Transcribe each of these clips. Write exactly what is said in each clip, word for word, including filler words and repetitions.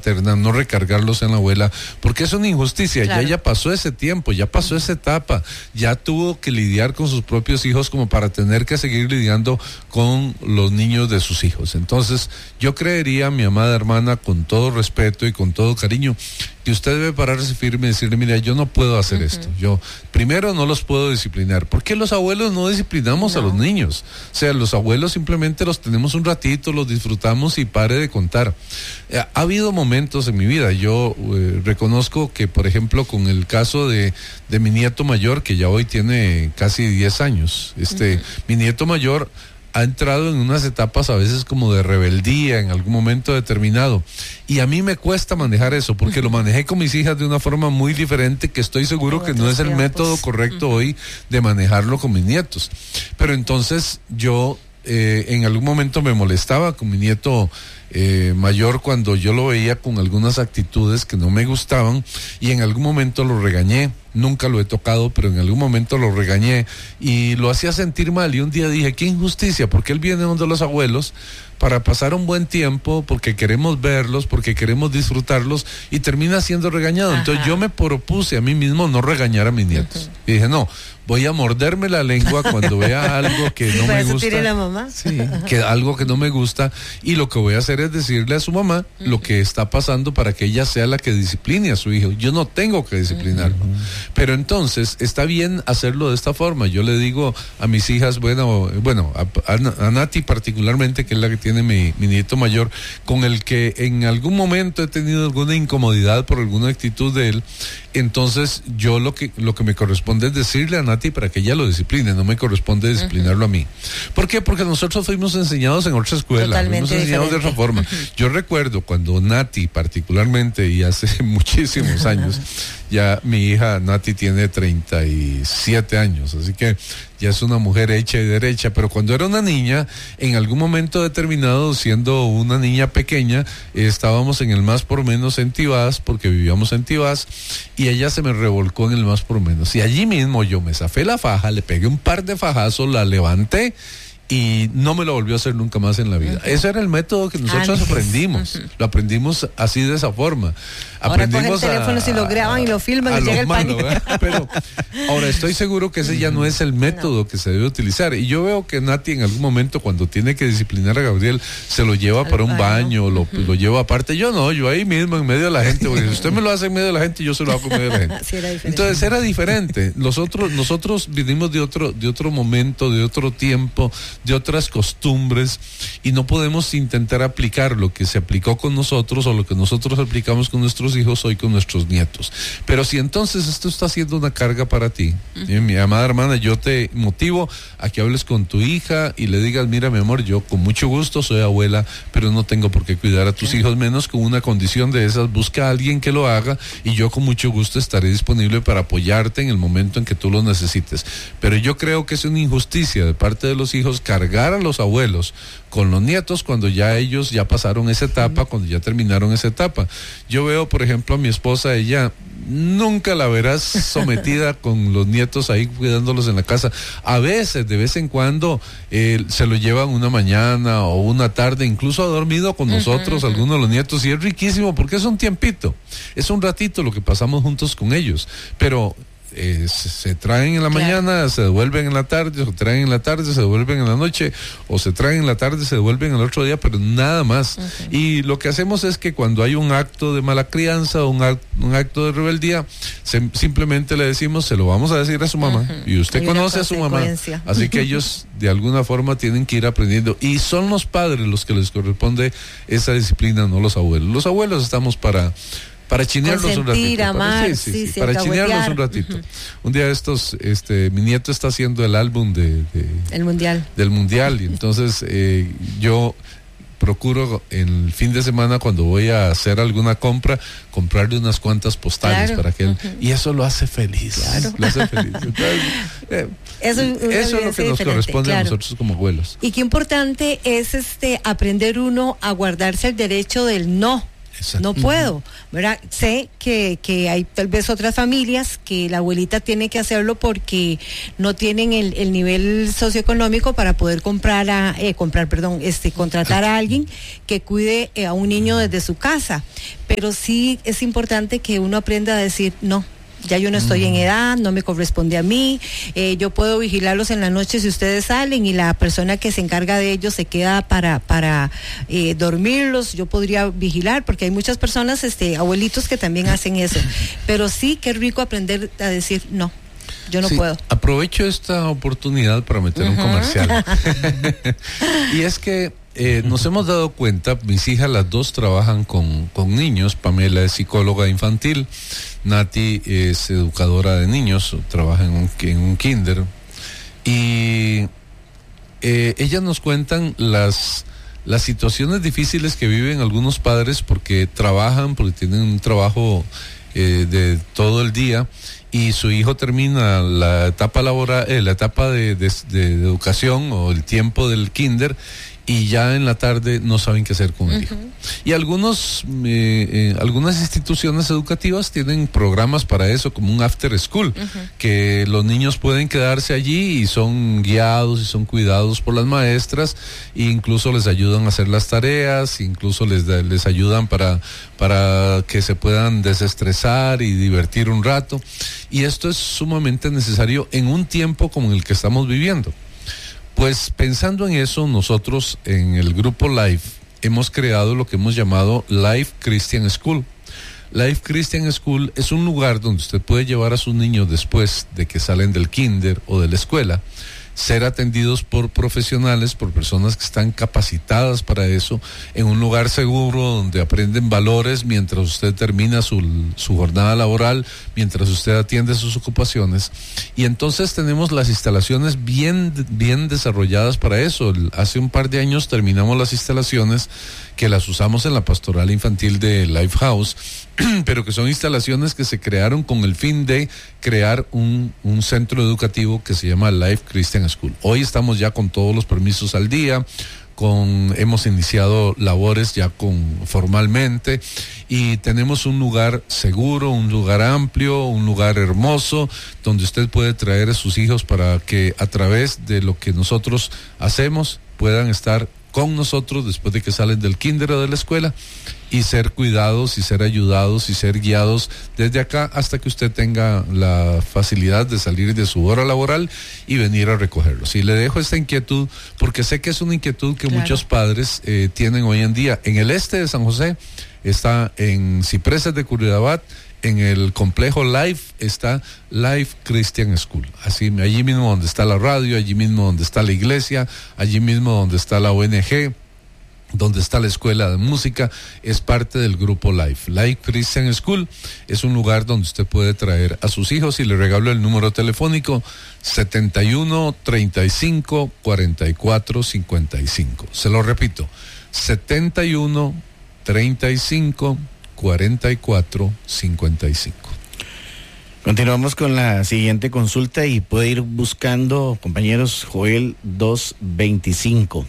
materna, no recargarlos en la abuela, porque es una injusticia. Claro. Ya ya pasó ese tiempo, ya pasó esa etapa, ya tuvo que lidiar con sus propios hijos como para tener que seguir lidiando con los niños de sus hijos. Entonces, yo creería, mi amada hermana, con todo respeto y con todo cariño, que usted debe pararse firme y decirle, mira, yo no puedo hacer uh-huh. esto. Yo, primero, no los puedo disciplinar. ¿Por qué los abuelos no disciplinamos no. a los niños? O sea, los abuelos simplemente los tenemos un ratito, los disfrutamos y pare de contar. Eh, ha habido momentos en mi vida, yo eh, reconozco que, por ejemplo, con el caso de, de mi nieto mayor, que ya hoy tiene casi diez años, este, uh-huh. mi nieto mayor ha entrado en unas etapas a veces como de rebeldía en algún momento determinado, y a mí me cuesta manejar eso porque lo manejé con mis hijas de una forma muy diferente, que estoy seguro que no es el método correcto hoy de manejarlo con mis nietos. Pero entonces yo eh, en algún momento me molestaba con mi nieto Eh, mayor cuando yo lo veía con algunas actitudes que no me gustaban, y en algún momento lo regañé. Nunca lo he tocado, pero en algún momento lo regañé y lo hacía sentir mal, y un día dije, qué injusticia, porque él viene donde los abuelos para pasar un buen tiempo, porque queremos verlos, porque queremos disfrutarlos, y termina siendo regañado. Ajá. Entonces yo me propuse a mí mismo no regañar a mis nietos. Uh-huh. Y dije, no, voy a morderme la lengua cuando vea algo que no me gusta. ¿Tiene la mamá? Sí, que algo que no me gusta, y lo que voy a hacer es decirle a su mamá uh-huh. lo que está pasando para que ella sea la que discipline a su hijo. Yo no tengo que disciplinarlo. Uh-huh. Pero entonces está bien hacerlo de esta forma. Yo le digo a mis hijas, bueno, bueno, a, a, a Nati particularmente, que es la que tiene mi, mi nieto mayor, con el que en algún momento he tenido alguna incomodidad por alguna actitud de él. Entonces yo lo que lo que me corresponde es decirle a Nati para que ella lo discipline, no me corresponde disciplinarlo uh-huh. a mí. ¿Por qué? Porque nosotros fuimos enseñados en otra escuela, totalmente fuimos enseñados diferente. de otra forma. Uh-huh. Yo recuerdo cuando Nati particularmente, y hace muchísimos años, ya mi hija Nati tiene treinta y siete años, así que ya es una mujer hecha y derecha, pero cuando era una niña, en algún momento determinado, siendo una niña pequeña, eh, estábamos en el más por menos en Tibás, porque vivíamos en Tibás, y ella se me revolcó en el más por menos, y allí mismo yo me zafé la faja, le pegué un par de fajazos, la levanté, y no me lo volvió a hacer nunca más en la vida. Uh-huh. Ese era el método que nosotros Antes. aprendimos. Uh-huh. Lo aprendimos así, de esa forma. Ahora aprendimos cogen el teléfono, a, si lo graban y lo filman a y llega el malo, paño. Pero ahora estoy seguro que ese ya no es el método no. que se debe utilizar. Y yo veo que Nati en algún momento, cuando tiene que disciplinar a Gabriel, se lo lleva Al para un baño, baño lo, uh-huh. lo lleva aparte. Yo no, yo ahí mismo en medio de la gente, porque si usted me lo hace en medio de la gente, yo se lo hago en medio de la gente. Sí, era Entonces era diferente. Nosotros, nosotros vinimos de otro, de otro momento, de otro tiempo, de otras costumbres, y no podemos intentar aplicar lo que se aplicó con nosotros o lo que nosotros aplicamos con nuestros hijos hoy con nuestros nietos. Pero si entonces esto está siendo una carga para ti, uh-huh. eh, mi amada hermana, yo te motivo a que hables con tu hija y le digas, mira mi amor, yo con mucho gusto soy abuela, pero no tengo por qué cuidar a tus uh-huh. hijos, menos con una condición de esas. Busca a alguien que lo haga y yo con mucho gusto estaré disponible para apoyarte en el momento en que tú lo necesites. Pero yo creo que es una injusticia de parte de los hijos cargar a los abuelos con los nietos cuando ya ellos ya pasaron esa etapa, cuando ya terminaron esa etapa. Yo veo, por ejemplo, a mi esposa, ella nunca la verás sometida con los nietos ahí cuidándolos en la casa. A veces, de vez en cuando, eh, se lo llevan una mañana o una tarde, incluso ha dormido con nosotros uh-huh. algunos de los nietos, y es riquísimo porque es un tiempito, es un ratito lo que pasamos juntos con ellos, pero Eh, se, se traen en la claro. mañana, se devuelven en la tarde, se traen en la tarde, se devuelven en la noche, o se traen en la tarde, se devuelven el otro día, pero nada más. Uh-huh. Y lo que hacemos es que cuando hay un acto de mala crianza o un, act, un acto de rebeldía, se, simplemente le decimos, se lo vamos a decir a su mamá, uh-huh. y usted hay conoce a su mamá, así que ellos de alguna forma tienen que ir aprendiendo, y son los padres los que les corresponde esa disciplina, no los abuelos. Los abuelos estamos para para chinearlos un ratito, amar, para, sí, sí, sí, sí, sí, para chinearlos un ratito. Uh-huh. Un día estos, este, mi nieto está haciendo el álbum de, de el mundial, del mundial, y entonces eh, yo procuro el fin de semana, cuando voy a hacer alguna compra, comprarle unas cuantas postales, claro, para que él, uh-huh. y eso lo hace feliz, claro. lo hace feliz. Entonces, eh, eso, eso es lo que nos corresponde, claro, a nosotros como abuelos. Y qué importante es este aprender uno a guardarse el derecho del no. Exacto. No puedo, ¿verdad? Sé que, que hay tal vez otras familias que la abuelita tiene que hacerlo porque no tienen el, el nivel socioeconómico para poder comprar, a, eh, comprar, perdón, este, contratar a alguien que cuide eh, a un niño desde su casa. Pero sí es importante que uno aprenda a decir no. Ya yo no estoy en edad, no me corresponde a mí, eh, yo puedo vigilarlos en la noche si ustedes salen y la persona que se encarga de ellos se queda para para eh, dormirlos, yo podría vigilar, porque hay muchas personas, este, abuelitos que también hacen eso, pero sí, qué rico aprender a decir no. Yo no sí, puedo. Aprovecho esta oportunidad para meter uh-huh. un comercial. Y es que eh, nos hemos dado cuenta, mis hijas las dos trabajan con, con niños, Pamela es psicóloga infantil, Nati es educadora de niños, trabaja en un, en un kinder, y eh, ellas nos cuentan las, las situaciones difíciles que viven algunos padres porque trabajan, porque tienen un trabajo eh, de todo el día, y su hijo termina la etapa laboral, eh, la etapa de, de, de educación o el tiempo del kinder, y ya en la tarde no saben qué hacer con el uh-huh. hijo. Y algunos, eh, eh, algunas instituciones educativas tienen programas para eso, como un after school, uh-huh. que los niños pueden quedarse allí y son guiados y son cuidados por las maestras, e incluso les ayudan a hacer las tareas, incluso les, les ayudan para, para que se puedan desestresar y divertir un rato. Y esto es sumamente necesario en un tiempo como el que estamos viviendo. Pues pensando en eso, nosotros en el grupo Life hemos creado lo que hemos llamado Life Christian School. Life Christian School es un lugar donde usted puede llevar a sus niños después de que salen del kinder o de la escuela, ser atendidos por profesionales, por personas que están capacitadas para eso, en un lugar seguro donde aprenden valores mientras usted termina su, su jornada laboral, mientras usted atiende sus ocupaciones. Y entonces tenemos las instalaciones bien, bien desarrolladas para eso. Hace un par de años terminamos las instalaciones que las usamos en la pastoral infantil de Lifehouse, pero que son instalaciones que se crearon con el fin de crear un, un centro educativo que se llama Life Christian School. Hoy estamos ya con todos los permisos al día, con, hemos iniciado labores ya con formalmente, y tenemos un lugar seguro, un lugar amplio, un lugar hermoso, donde usted puede traer a sus hijos para que a través de lo que nosotros hacemos puedan estar con nosotros después de que salen del kinder o de la escuela, y ser cuidados y ser ayudados y ser guiados desde acá hasta que usted tenga la facilidad de salir de su hora laboral y venir a recogerlos. Y le dejo esta inquietud porque sé que es una inquietud que claro. muchos padres eh, tienen hoy en día. En el este de San José está en Cipreses de Curridabat, en el complejo Life está Life Christian School, así, allí mismo donde está la radio, allí mismo donde está la iglesia, allí mismo donde está la O N G, donde está la escuela de música, es parte del grupo Life. Life Christian School es un lugar donde usted puede traer a sus hijos, y le regalo el número telefónico setenta y uno, treinta y cinco, cuarenta y cuatro, cincuenta y cinco. Se lo repito, setenta y uno, treinta y cinco, cuarenta y cuatro, cincuenta y cinco. Continuamos con la siguiente consulta y puede ir buscando, compañeros, Joel dos veinticinco.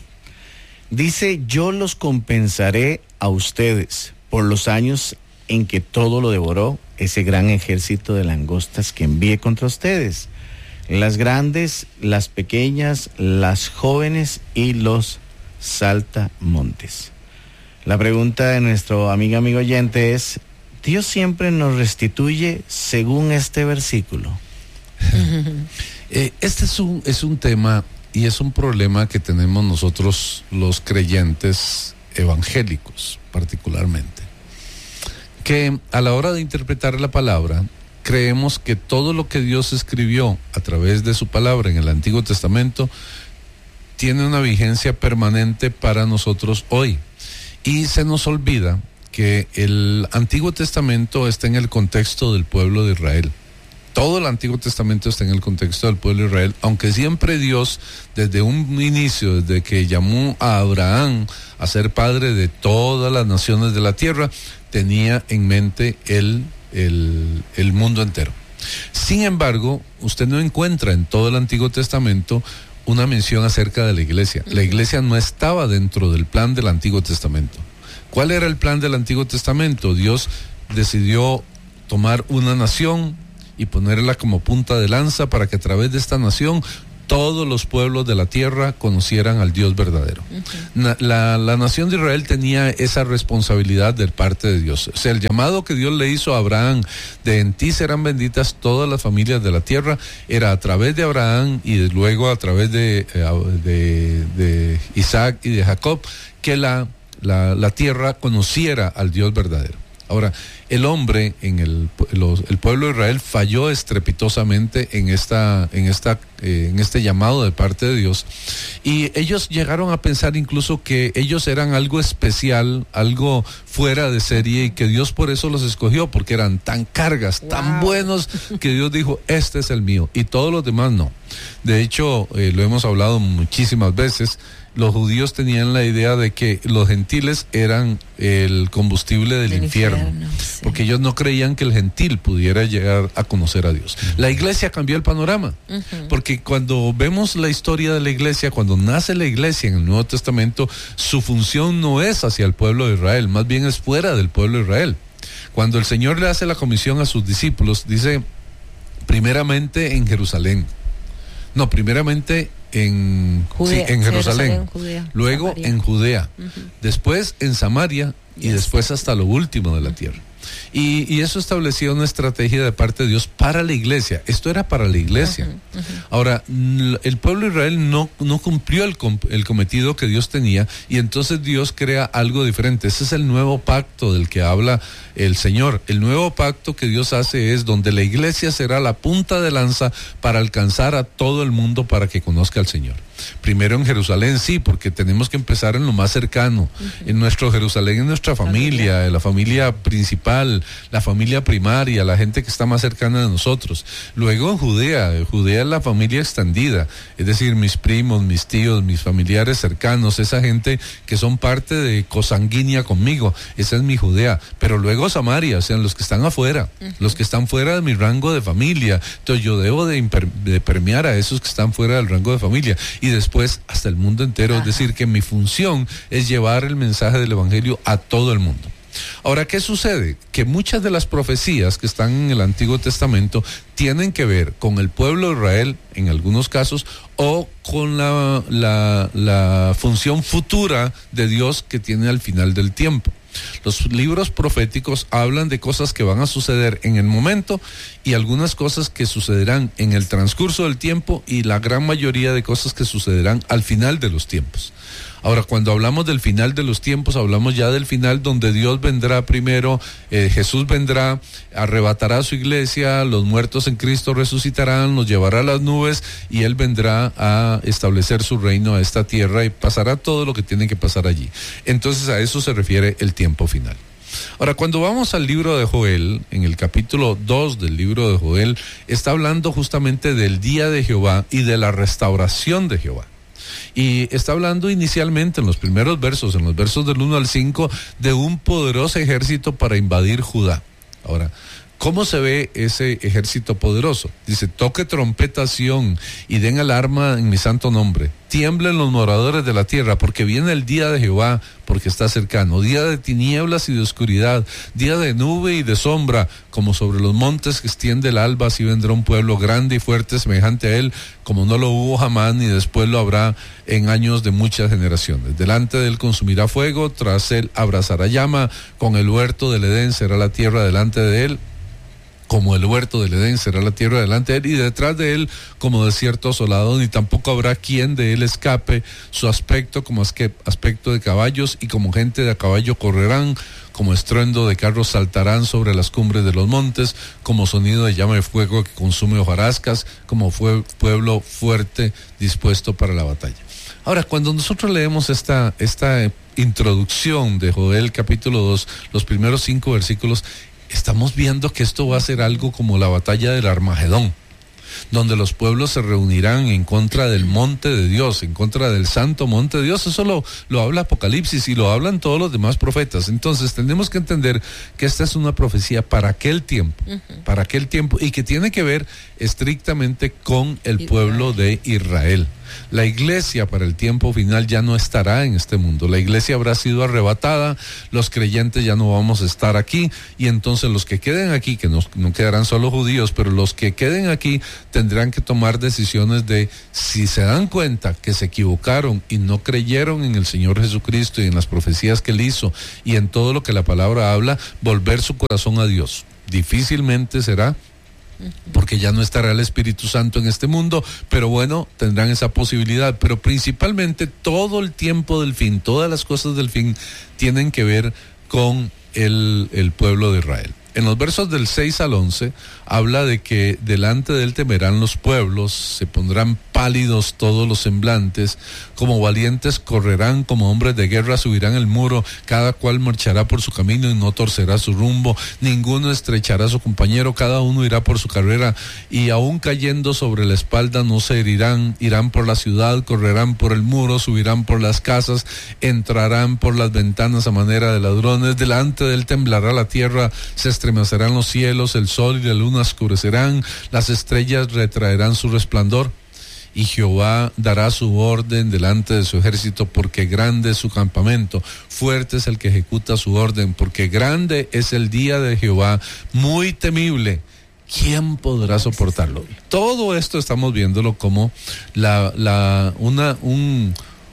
Dice: yo los compensaré a ustedes por los años en que todo lo devoró ese gran ejército de langostas que envié contra ustedes, las grandes, las pequeñas, las jóvenes y los saltamontes. La pregunta de nuestro amigo amigo oyente es: ¿Dios siempre nos restituye según este versículo? eh, este es un, es un tema y es un problema que tenemos nosotros los creyentes evangélicos particularmente, que a la hora de interpretar la palabra creemos que todo lo que Dios escribió a través de su palabra en el Antiguo Testamento tiene una vigencia permanente para nosotros hoy, y se nos olvida que el Antiguo Testamento está en el contexto del pueblo de Israel. Todo el Antiguo Testamento está en el contexto del pueblo de Israel, aunque siempre Dios, desde un inicio, desde que llamó a Abraham a ser padre de todas las naciones de la tierra, tenía en mente el, el, el mundo entero. Sin embargo, usted no encuentra en todo el Antiguo Testamento una mención acerca de la iglesia. La iglesia no estaba dentro del plan del Antiguo Testamento. ¿Cuál era el plan del Antiguo Testamento? Dios decidió tomar una nación y ponerla como punta de lanza para que a través de esta nación todos los pueblos de la tierra conocieran al Dios verdadero. Uh-huh. Na, la, la nación de Israel tenía esa responsabilidad de parte de Dios. O sea, el llamado que Dios le hizo a Abraham, de en ti serán benditas todas las familias de la tierra, era a través de Abraham y de, luego a través de, de, de Isaac y de Jacob, que la, la, la tierra conociera al Dios verdadero. Ahora, el hombre, en el, los, el pueblo de Israel falló estrepitosamente en esta, en esta, eh, en este llamado de parte de Dios, y ellos llegaron a pensar incluso que ellos eran algo especial, algo fuera de serie, y que Dios por eso los escogió, porque eran tan cargas, wow, tan buenos, que Dios dijo, este es el mío, y todos los demás no. De hecho, eh, lo hemos hablado muchísimas veces. Los judíos tenían la idea de que los gentiles eran el combustible del, del infierno, infierno sí. porque ellos no creían que el gentil pudiera llegar a conocer a Dios. Uh-huh. La iglesia cambió el panorama, uh-huh. porque cuando vemos la historia de la iglesia, cuando nace la iglesia en el Nuevo Testamento, su función no es hacia el pueblo de Israel, más bien es fuera del pueblo de Israel. Cuando el Señor le hace la comisión a sus discípulos, dice, primeramente en Jerusalén, no, primeramente en, Judea, sí, en Jerusalén, Jerusalén Judea, luego Samaria. En Judea, uh-huh. después en Samaria y yes. después hasta lo último de la tierra. Y, y eso establecía una estrategia de parte de Dios para la iglesia. Esto era para la iglesia. Uh-huh, uh-huh. Ahora, el pueblo de Israel no, no cumplió el, com- el cometido que Dios tenía, y entonces Dios crea algo diferente. Ese es el nuevo pacto del que habla el Señor. El nuevo pacto que Dios hace es donde la iglesia será la punta de lanza para alcanzar a todo el mundo para que conozca al Señor. Primero en Jerusalén, sí, porque tenemos que empezar en lo más cercano. Uh-huh. En nuestro Jerusalén, en nuestra familia, familia, la familia principal, la familia primaria, la gente que está más cercana de nosotros. Luego en Judea, Judea es la familia extendida, es decir, mis primos, mis tíos, mis familiares cercanos, esa gente que son parte de cosanguínea conmigo, esa es mi Judea. Pero luego Samaria, o sea, los que están afuera, uh-huh. los que están fuera de mi rango de familia. Entonces yo debo de, imper- de permear a esos que están fuera del rango de familia. Y después hasta el mundo entero. Ajá. Es decir, que mi función es llevar el mensaje del evangelio a todo el mundo. Ahora, ¿qué sucede? Que muchas de las profecías que están en el Antiguo Testamento tienen que ver con el pueblo de Israel, en algunos casos, o con la, la, la función futura de Dios que tiene al final del tiempo. Los libros proféticos hablan de cosas que van a suceder en el momento y algunas cosas que sucederán en el transcurso del tiempo, y la gran mayoría de cosas que sucederán al final de los tiempos. Ahora, cuando hablamos del final de los tiempos, hablamos ya del final donde Dios vendrá primero, eh, Jesús vendrá, arrebatará a su iglesia, los muertos en Cristo resucitarán, los llevará a las nubes y Él vendrá a establecer su reino a esta tierra y pasará todo lo que tiene que pasar allí. Entonces a eso se refiere el tiempo final. Ahora, cuando vamos al libro de Joel, en el capítulo dos del libro de Joel, está hablando justamente del día de Jehová y de la restauración de Jehová. Y está hablando inicialmente en los primeros versos, en los versos del uno al cinco, de un poderoso ejército para invadir Judá. Ahora, ¿cómo se ve ese ejército poderoso? Dice, toque trompeta Sión y den alarma en mi santo nombre. Tiemblen los moradores de la tierra, porque viene el día de Jehová, porque está cercano. Día de tinieblas y de oscuridad, día de nube y de sombra, como sobre los montes que extiende el alba, así vendrá un pueblo grande y fuerte semejante a él, como no lo hubo jamás, ni después lo habrá en años de muchas generaciones. Delante de él consumirá fuego, tras él abrazará llama, con el huerto del Edén será la tierra delante de él. Como el huerto del Edén será la tierra delante de él, y detrás de él como desierto asolado, ni tampoco habrá quien de él escape. Su aspecto como aspecto de caballos, y como gente de a caballo correrán, como estruendo de carros saltarán sobre las cumbres de los montes, como sonido de llama de fuego que consume hojarascas, como fue pueblo fuerte dispuesto para la batalla. Ahora, cuando nosotros leemos esta, esta introducción de Joel capítulo dos, los primeros cinco versículos, estamos viendo que esto va a ser algo como la batalla del Armagedón, donde los pueblos se reunirán en contra del monte de Dios, en contra del santo monte de Dios. Eso lo, lo habla Apocalipsis y lo hablan todos los demás profetas. Entonces tenemos que entender que esta es una profecía para aquel tiempo, uh-huh. para aquel tiempo, y que tiene que ver estrictamente con el pueblo de Israel. La iglesia para el tiempo final ya no estará en este mundo. La iglesia habrá sido arrebatada, los creyentes ya no vamos a estar aquí, y entonces los que queden aquí, que no, no quedarán solo judíos, pero los que queden aquí tendrán que tomar decisiones de, si se dan cuenta que se equivocaron y no creyeron en el Señor Jesucristo y en las profecías que Él hizo y en todo lo que la palabra habla, volver su corazón a Dios. Difícilmente será, porque ya no estará el Espíritu Santo en este mundo, pero bueno, tendrán esa posibilidad. Pero principalmente todo el tiempo del fin, todas las cosas del fin tienen que ver con el, el pueblo de Israel. En los versos del seis al once habla de que delante de él temerán los pueblos, se pondrán pálidos todos los semblantes, como valientes correrán, como hombres de guerra subirán el muro, cada cual marchará por su camino y no torcerá su rumbo, ninguno estrechará a su compañero, cada uno irá por su carrera, y aún cayendo sobre la espalda no se herirán, irán por la ciudad, correrán por el muro, subirán por las casas, entrarán por las ventanas a manera de ladrones, delante de él temblará la tierra, se estremecerán los cielos, el sol y la luna oscurecerán, las estrellas retraerán su resplandor, y Jehová dará su orden delante de su ejército, porque grande es su campamento, fuerte es el que ejecuta su orden, porque grande es el día de Jehová, muy temible. ¿Quién podrá soportarlo? Todo esto estamos viéndolo como la, la, una, un,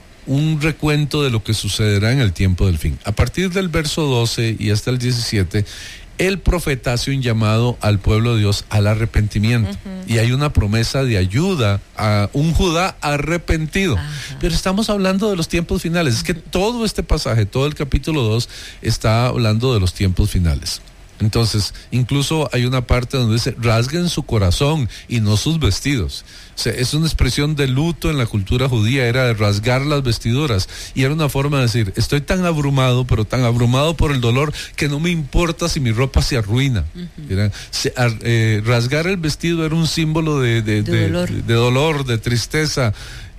un recuento de lo que sucederá en el tiempo del fin. A partir del verso doce y hasta el diecisiete, el profeta hace un llamado al pueblo de Dios al arrepentimiento. Uh-huh. Y hay una promesa de ayuda a un Judá arrepentido. Uh-huh. Pero estamos hablando de los tiempos finales. Uh-huh. Es que todo este pasaje, todo el capítulo dos, está hablando de los tiempos finales. Entonces, incluso hay una parte donde dice, rasguen su corazón y no sus vestidos. O sea, es una expresión de luto en la cultura judía, era de rasgar las vestiduras, y era una forma de decir, estoy tan abrumado, pero tan abrumado por el dolor, que no me importa si mi ropa se arruina. Uh-huh. Era, se, eh, rasgar el vestido era un símbolo de, de, de, de, dolor. de, de dolor, de tristeza,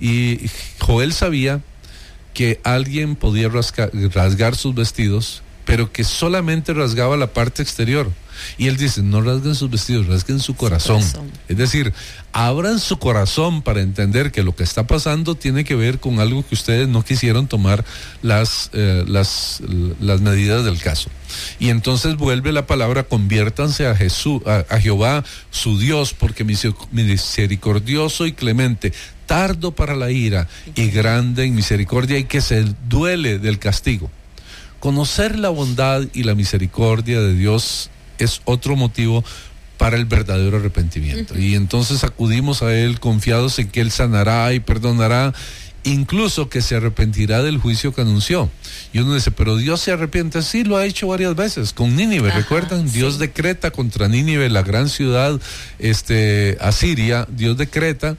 y Joel sabía que alguien podía rascar, rasgar sus vestidos, pero que solamente rasgaba la parte exterior. Y él dice, no rasguen sus vestidos, rasguen su corazón. su corazón. Es decir, abran su corazón para entender que lo que está pasando tiene que ver con algo que ustedes no quisieron tomar las, eh, las, las medidas del caso. Y entonces vuelve la palabra, conviértanse a Jesús, a, a Jehová, su Dios, porque misericordioso y clemente, tardo para la ira y grande en misericordia, y que se duele del castigo. Conocer la bondad y la misericordia de Dios es otro motivo para el verdadero arrepentimiento. Uh-huh. Y entonces acudimos a Él confiados en que Él sanará y perdonará, incluso que se arrepentirá del juicio que anunció. Y uno dice, pero Dios se arrepiente. Sí, lo ha hecho varias veces con Nínive. Ajá, ¿recuerdan? Sí. Dios decreta contra Nínive, la gran ciudad este, asiria. Dios decreta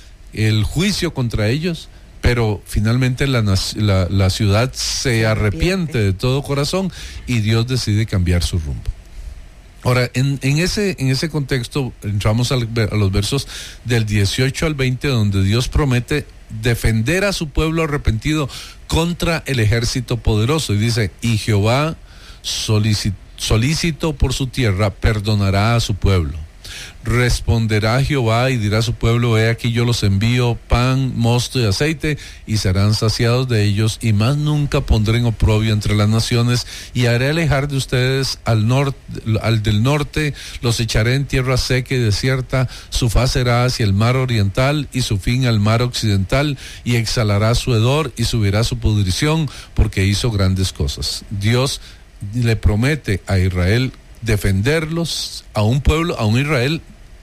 el juicio contra ellos, pero finalmente la, la, la ciudad se arrepiente de todo corazón y Dios decide cambiar su rumbo. Ahora, en, en, ese, en ese contexto, entramos al, a los versos del dieciocho al veinte, donde Dios promete defender a su pueblo arrepentido contra el ejército poderoso. Y dice, y Jehová, solicit, solícito por su tierra, perdonará a su pueblo. Responderá Jehová y dirá a su pueblo, he aquí yo los envío pan, mosto y aceite, y serán saciados de ellos, y más nunca pondré en oprobio entre las naciones, y haré alejar de ustedes al norte, al del norte, los echaré en tierra seca y desierta, su faz será hacia el mar oriental, y su fin al mar occidental, y exhalará su hedor, y subirá su pudrición, porque hizo grandes cosas. Dios le promete a Israel defenderlos, a un pueblo, a un Israel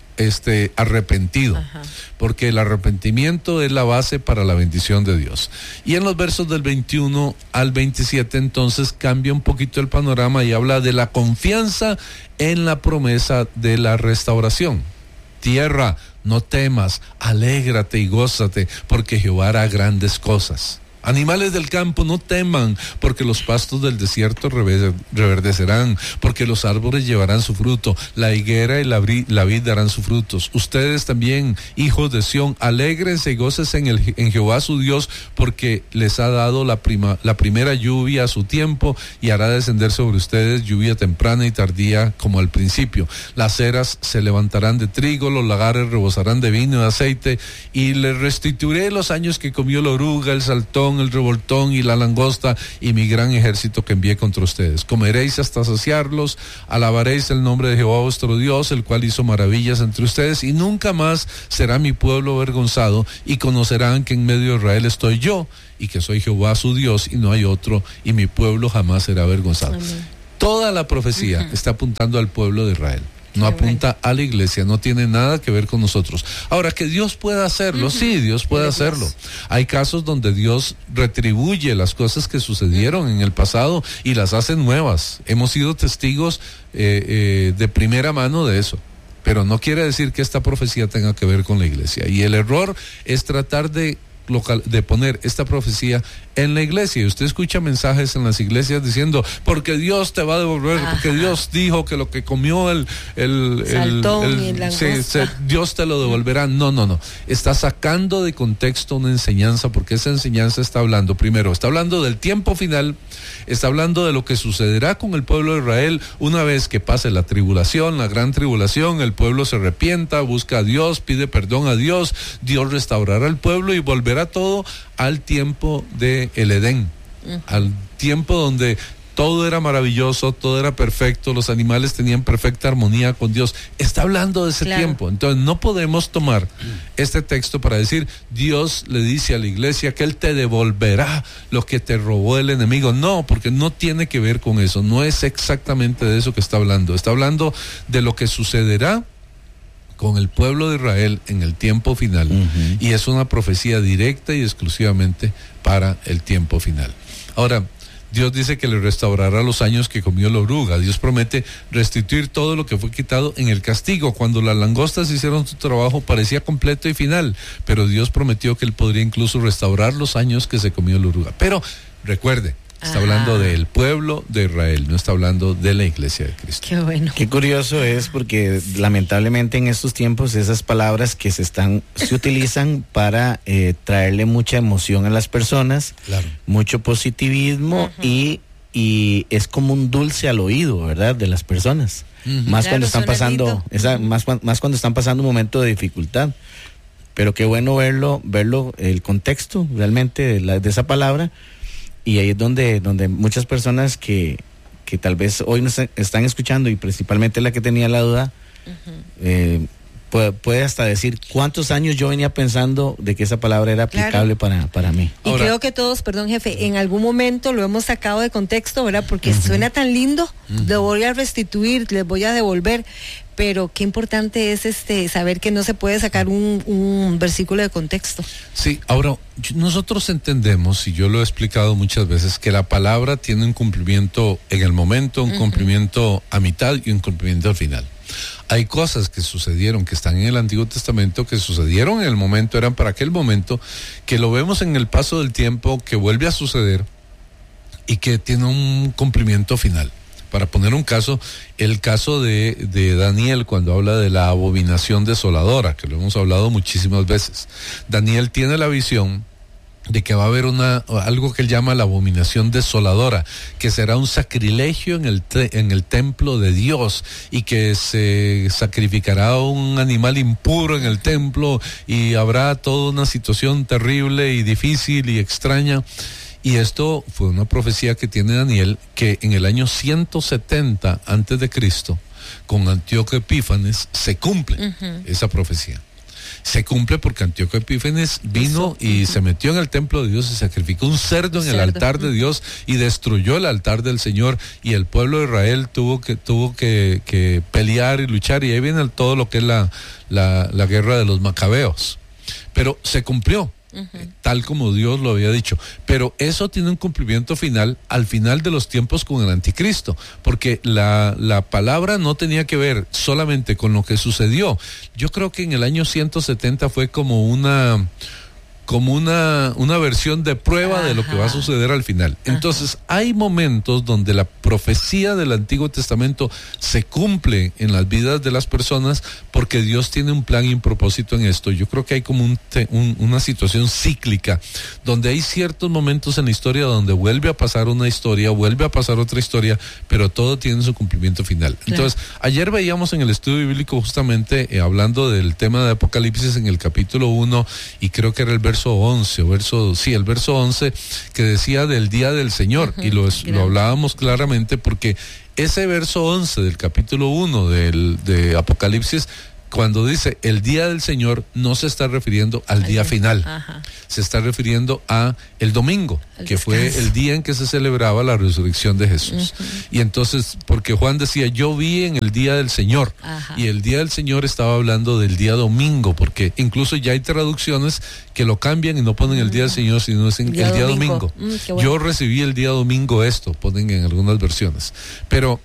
este arrepentido. Ajá. Porque el arrepentimiento es la base para la bendición de Dios. Y en los versos del veintiuno al veintisiete entonces cambia un poquito el panorama y habla de la confianza en la promesa de la restauración. Tierra, no temas, alégrate y gózate, porque Jehová hará grandes cosas. Animales del campo, no teman, porque los pastos del desierto reverdecerán, porque los árboles llevarán su fruto, la higuera y la, la vid darán sus frutos. Ustedes también, hijos de Sión, alégrense y gócense en, el, en Jehová su Dios, porque les ha dado la, prima, la primera lluvia a su tiempo, y hará descender sobre ustedes lluvia temprana y tardía como al principio. Las eras se levantarán de trigo, los lagares rebosarán de vino y de aceite, y les restituiré los años que comió la oruga, el saltón, el revoltón y la langosta, y mi gran ejército que envié contra ustedes. Comeréis hasta saciarlos, alabaréis el nombre de Jehová vuestro Dios, el cual hizo maravillas entre ustedes, y nunca más será mi pueblo avergonzado, y conocerán que en medio de Israel estoy yo, y que soy Jehová su Dios, y no hay otro, y mi pueblo jamás será avergonzado. Amén. Toda la profecía uh-huh. está apuntando al pueblo de Israel. No Qué apunta bueno. a la iglesia, no tiene nada que ver con nosotros. Ahora, que Dios pueda hacerlo, uh-huh. sí, Dios puede sí, hacerlo. Dios. Hay casos donde Dios retribuye las cosas que sucedieron uh-huh. en el pasado y las hace nuevas. Hemos sido testigos eh, eh, de primera mano de eso. Pero no quiere decir que esta profecía tenga que ver con la iglesia. Y el error es tratar de local, de poner esta profecía en la iglesia. Y usted escucha mensajes en las iglesias diciendo, porque Dios te va a devolver, Ajá. porque Dios dijo que lo que comió el el, Saltón el, el, el se, se, Dios te lo devolverá. No, no, no. Está sacando de contexto una enseñanza, porque esa enseñanza está hablando, primero, está hablando del tiempo final, está hablando de lo que sucederá con el pueblo de Israel una vez que pase la tribulación, la gran tribulación, el pueblo se arrepienta, busca a Dios, pide perdón a Dios, Dios restaurará al pueblo y volverá todo al tiempo de el Edén, uh-huh. al tiempo donde todo era maravilloso, todo era perfecto, los animales tenían perfecta armonía con Dios. Está hablando de ese claro. tiempo. Entonces no podemos tomar este texto para decir, Dios le dice a la iglesia que Él te devolverá lo que te robó el enemigo. No, porque no tiene que ver con eso, no es exactamente de eso que está hablando. Está hablando de lo que sucederá con el pueblo de Israel en el tiempo final, uh-huh. y es una profecía directa y exclusivamente para el tiempo final. Ahora, Dios dice que le restaurará los años que comió la oruga. Dios promete restituir todo lo que fue quitado en el castigo. Cuando las langostas hicieron su trabajo parecía completo y final, pero Dios prometió que Él podría incluso restaurar los años que se comió la oruga. Pero recuerde, está Ajá. hablando del pueblo de Israel, no está hablando de la iglesia de Cristo. Qué bueno. Qué curioso es, porque lamentablemente en estos tiempos esas palabras que se están se utilizan para eh, traerle mucha emoción a las personas, claro. mucho positivismo, uh-huh. y, y es como un dulce al oído, ¿verdad?, de las personas. Uh-huh. Más claro, cuando están pasando, esa, uh-huh. más, más cuando están pasando un momento de dificultad. Pero qué bueno verlo, verlo, el contexto realmente de, la, de esa palabra. Y ahí es donde, donde muchas personas que, que tal vez hoy nos están escuchando, y principalmente la que tenía la duda, uh-huh. eh, puede, puede hasta decir cuántos años yo venía pensando de que esa palabra era aplicable, claro. para, para mí. Y Ahora, creo que todos, perdón jefe, en algún momento lo hemos sacado de contexto, ¿verdad? Porque uh-huh. suena tan lindo, uh-huh. le voy a restituir, les voy a devolver. Pero qué importante es este saber que no se puede sacar un, un versículo de contexto. Sí, ahora, nosotros entendemos, y yo lo he explicado muchas veces, que la palabra tiene un cumplimiento en el momento, un uh-huh. cumplimiento a mitad y un cumplimiento al final. Hay cosas que sucedieron, que están en el Antiguo Testamento, que sucedieron en el momento, eran para aquel momento, que lo vemos en el paso del tiempo, que vuelve a suceder y que tiene un cumplimiento final. Para poner un caso, el caso de, de Daniel, cuando habla de la abominación desoladora, que lo hemos hablado muchísimas veces. Daniel tiene la visión de que va a haber una algo que él llama la abominación desoladora, que será un sacrilegio en el te, en el templo de Dios, y que se sacrificará un animal impuro en el templo, y habrá toda una situación terrible y difícil y extraña. Y esto fue una profecía que tiene Daniel, que en el año ciento setenta antes de Cristo, con Antíoco Epífanes, se cumple uh-huh. esa profecía. Se cumple porque Antíoco Epífanes vino Eso, y uh-huh. se metió en el templo de Dios y sacrificó un cerdo en cerdo. el altar de Dios y destruyó el altar del Señor, y el pueblo de Israel tuvo que tuvo que, que pelear y luchar, y ahí viene todo lo que es la, la, la guerra de los macabeos. Pero se cumplió. Uh-huh. tal como Dios lo había dicho, pero eso tiene un cumplimiento final al final de los tiempos con el anticristo, porque la, la palabra no tenía que ver solamente con lo que sucedió. Yo creo que en el año ciento setenta fue como una como una, una versión de prueba Ajá. de lo que va a suceder al final. Entonces, Ajá. hay momentos donde la profecía del Antiguo Testamento se cumple en las vidas de las personas porque Dios tiene un plan y un propósito en esto. Yo creo que hay como un, un, una situación cíclica, donde hay ciertos momentos en la historia donde vuelve a pasar una historia, vuelve a pasar otra historia, pero todo tiene su cumplimiento final. Claro. Entonces, ayer veíamos en el estudio bíblico justamente eh, hablando del tema de Apocalipsis en el capítulo uno, y creo que era el verso once, o verso, sí, el verso once, que decía del día del Señor, uh-huh, y lo, es, lo hablábamos claramente porque ese verso once del capítulo uno del, de Apocalipsis, cuando dice el día del Señor, no se está refiriendo al día final, Ajá. se está refiriendo a el domingo, el que descanso. Fue el día en que se celebraba la resurrección de Jesús. Uh-huh. Y entonces, porque Juan decía, yo vi en el día del Señor, Ajá. y el día del Señor estaba hablando del día domingo, porque incluso ya hay traducciones que lo cambian y no ponen uh-huh. el día del Señor, sino es en el día, el día domingo. domingo. Mm, bueno. Yo recibí el día domingo esto, ponen en algunas versiones. Pero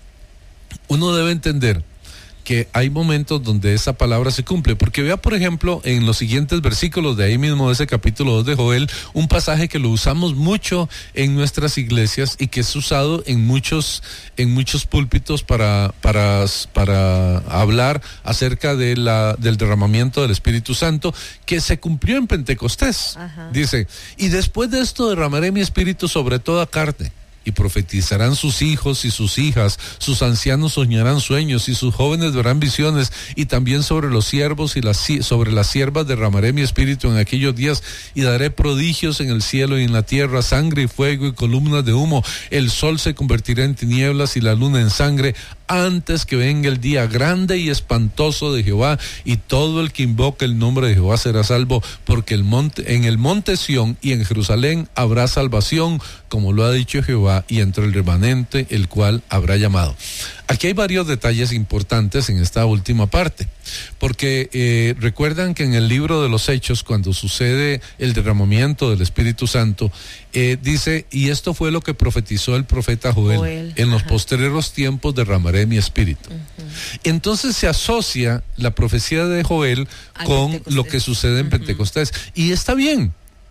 uno debe entender que hay momentos donde esa palabra se cumple, porque vea por ejemplo en los siguientes versículos de ahí mismo de ese capítulo dos de Joel, un pasaje que lo usamos mucho en nuestras iglesias y que es usado en muchos en muchos púlpitos para para para hablar acerca de la del derramamiento del Espíritu Santo que se cumplió en Pentecostés. Ajá. Dice, y después de esto derramaré mi espíritu sobre toda carne. Y profetizarán sus hijos y sus hijas, sus ancianos soñarán sueños y sus jóvenes verán visiones, y también sobre los siervos y las sobre las siervas derramaré mi espíritu en aquellos días, y daré prodigios en el cielo y en la tierra, sangre y fuego y columnas de humo. El sol se convertirá en tinieblas y la luna en sangre, antes que venga el día grande y espantoso de Jehová, y todo el que invoque el nombre de Jehová será salvo, porque el monte, en el monte Sión y en Jerusalén habrá salvación, como lo ha dicho Jehová, y entre el remanente el cual habrá llamado. Aquí hay varios detalles importantes en esta última parte, porque eh, recuerdan que en el libro de los Hechos, cuando sucede el derramamiento del Espíritu Santo, eh, dice, y esto fue lo que profetizó el profeta Joel, Joel. en los Ajá. postreros tiempos derramaré mi espíritu. Uh-huh. Entonces se asocia la profecía de Joel Al con Pentecostés. Lo que sucede en uh-huh. Pentecostés, y está bien.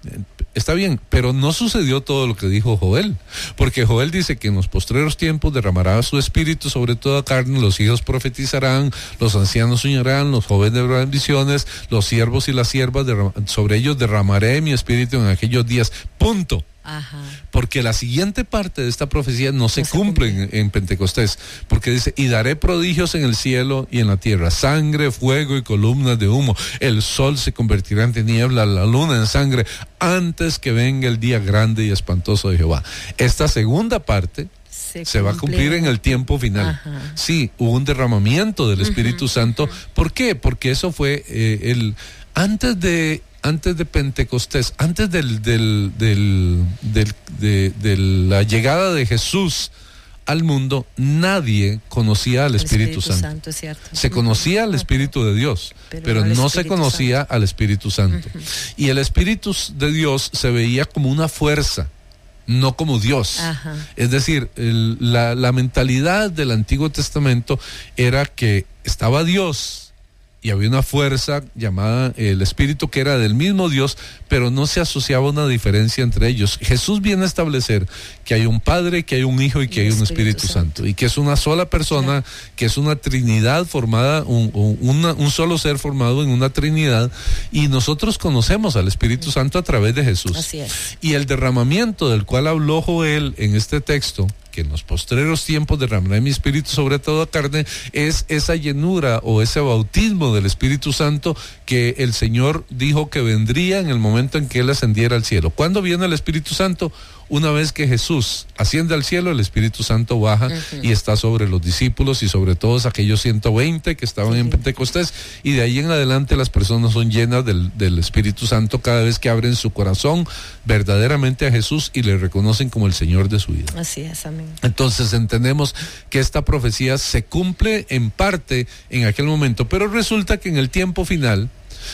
Está bien, pero no sucedió todo lo que dijo Joel, porque Joel dice que en los postreros tiempos derramará su espíritu sobre toda carne, los hijos profetizarán, los ancianos soñarán, los jóvenes verán visiones, los siervos y las siervas, derram- sobre ellos derramaré mi espíritu en aquellos días, punto. Ajá. Porque la siguiente parte de esta profecía no se, no se cumple, cumple. En, en Pentecostés, porque dice, y daré prodigios en el cielo y en la tierra, sangre, fuego y columnas de humo, el sol se convertirá en tiniebla, la luna en sangre, antes que venga el día grande y espantoso de Jehová. Esta segunda parte se, se va a cumplir en el tiempo final. Ajá. Sí, hubo un derramamiento del Espíritu uh-huh, Santo. Uh-huh. ¿Por qué? Porque eso fue eh, el antes de antes de Pentecostés, antes del, del, del, del, de, de la llegada de Jesús al mundo, nadie conocía al Espíritu, Espíritu Santo. Santo es cierto. Se conocía al Espíritu de Dios, pero, pero no, no se conocía Santo. Al Espíritu Santo. Uh-huh. Y el Espíritu de Dios se veía como una fuerza, no como Dios. Ajá. Es decir, el, la, la mentalidad del Antiguo Testamento era que estaba Dios, y había una fuerza llamada el Espíritu que era del mismo Dios, pero no se asociaba una diferencia entre ellos. Jesús viene a establecer que hay un Padre, que hay un Hijo y que y hay un Espíritu, Espíritu Santo. Santo, y que es una sola persona, claro. que es una Trinidad formada, un, un, una, un solo ser formado en una Trinidad, y nosotros conocemos al Espíritu Santo a través de Jesús. Así es. Y el derramamiento del cual habló Joel en este texto, que en los postreros tiempos derramaré mi espíritu sobre toda carne, es esa llenura o ese bautismo del Espíritu Santo que el Señor dijo que vendría en el momento en que Él ascendiera al cielo. ¿Cuándo viene el Espíritu Santo? Una vez que Jesús asciende al cielo, el Espíritu Santo baja uh-huh. y está sobre los discípulos y sobre todos aquellos ciento veinte que estaban sí. en Pentecostés, y de ahí en adelante las personas son llenas del, del Espíritu Santo cada vez que abren su corazón verdaderamente a Jesús y le reconocen como el Señor de su vida. Así es, amén. Entonces entendemos que esta profecía se cumple en parte en aquel momento, pero resulta que en el tiempo final,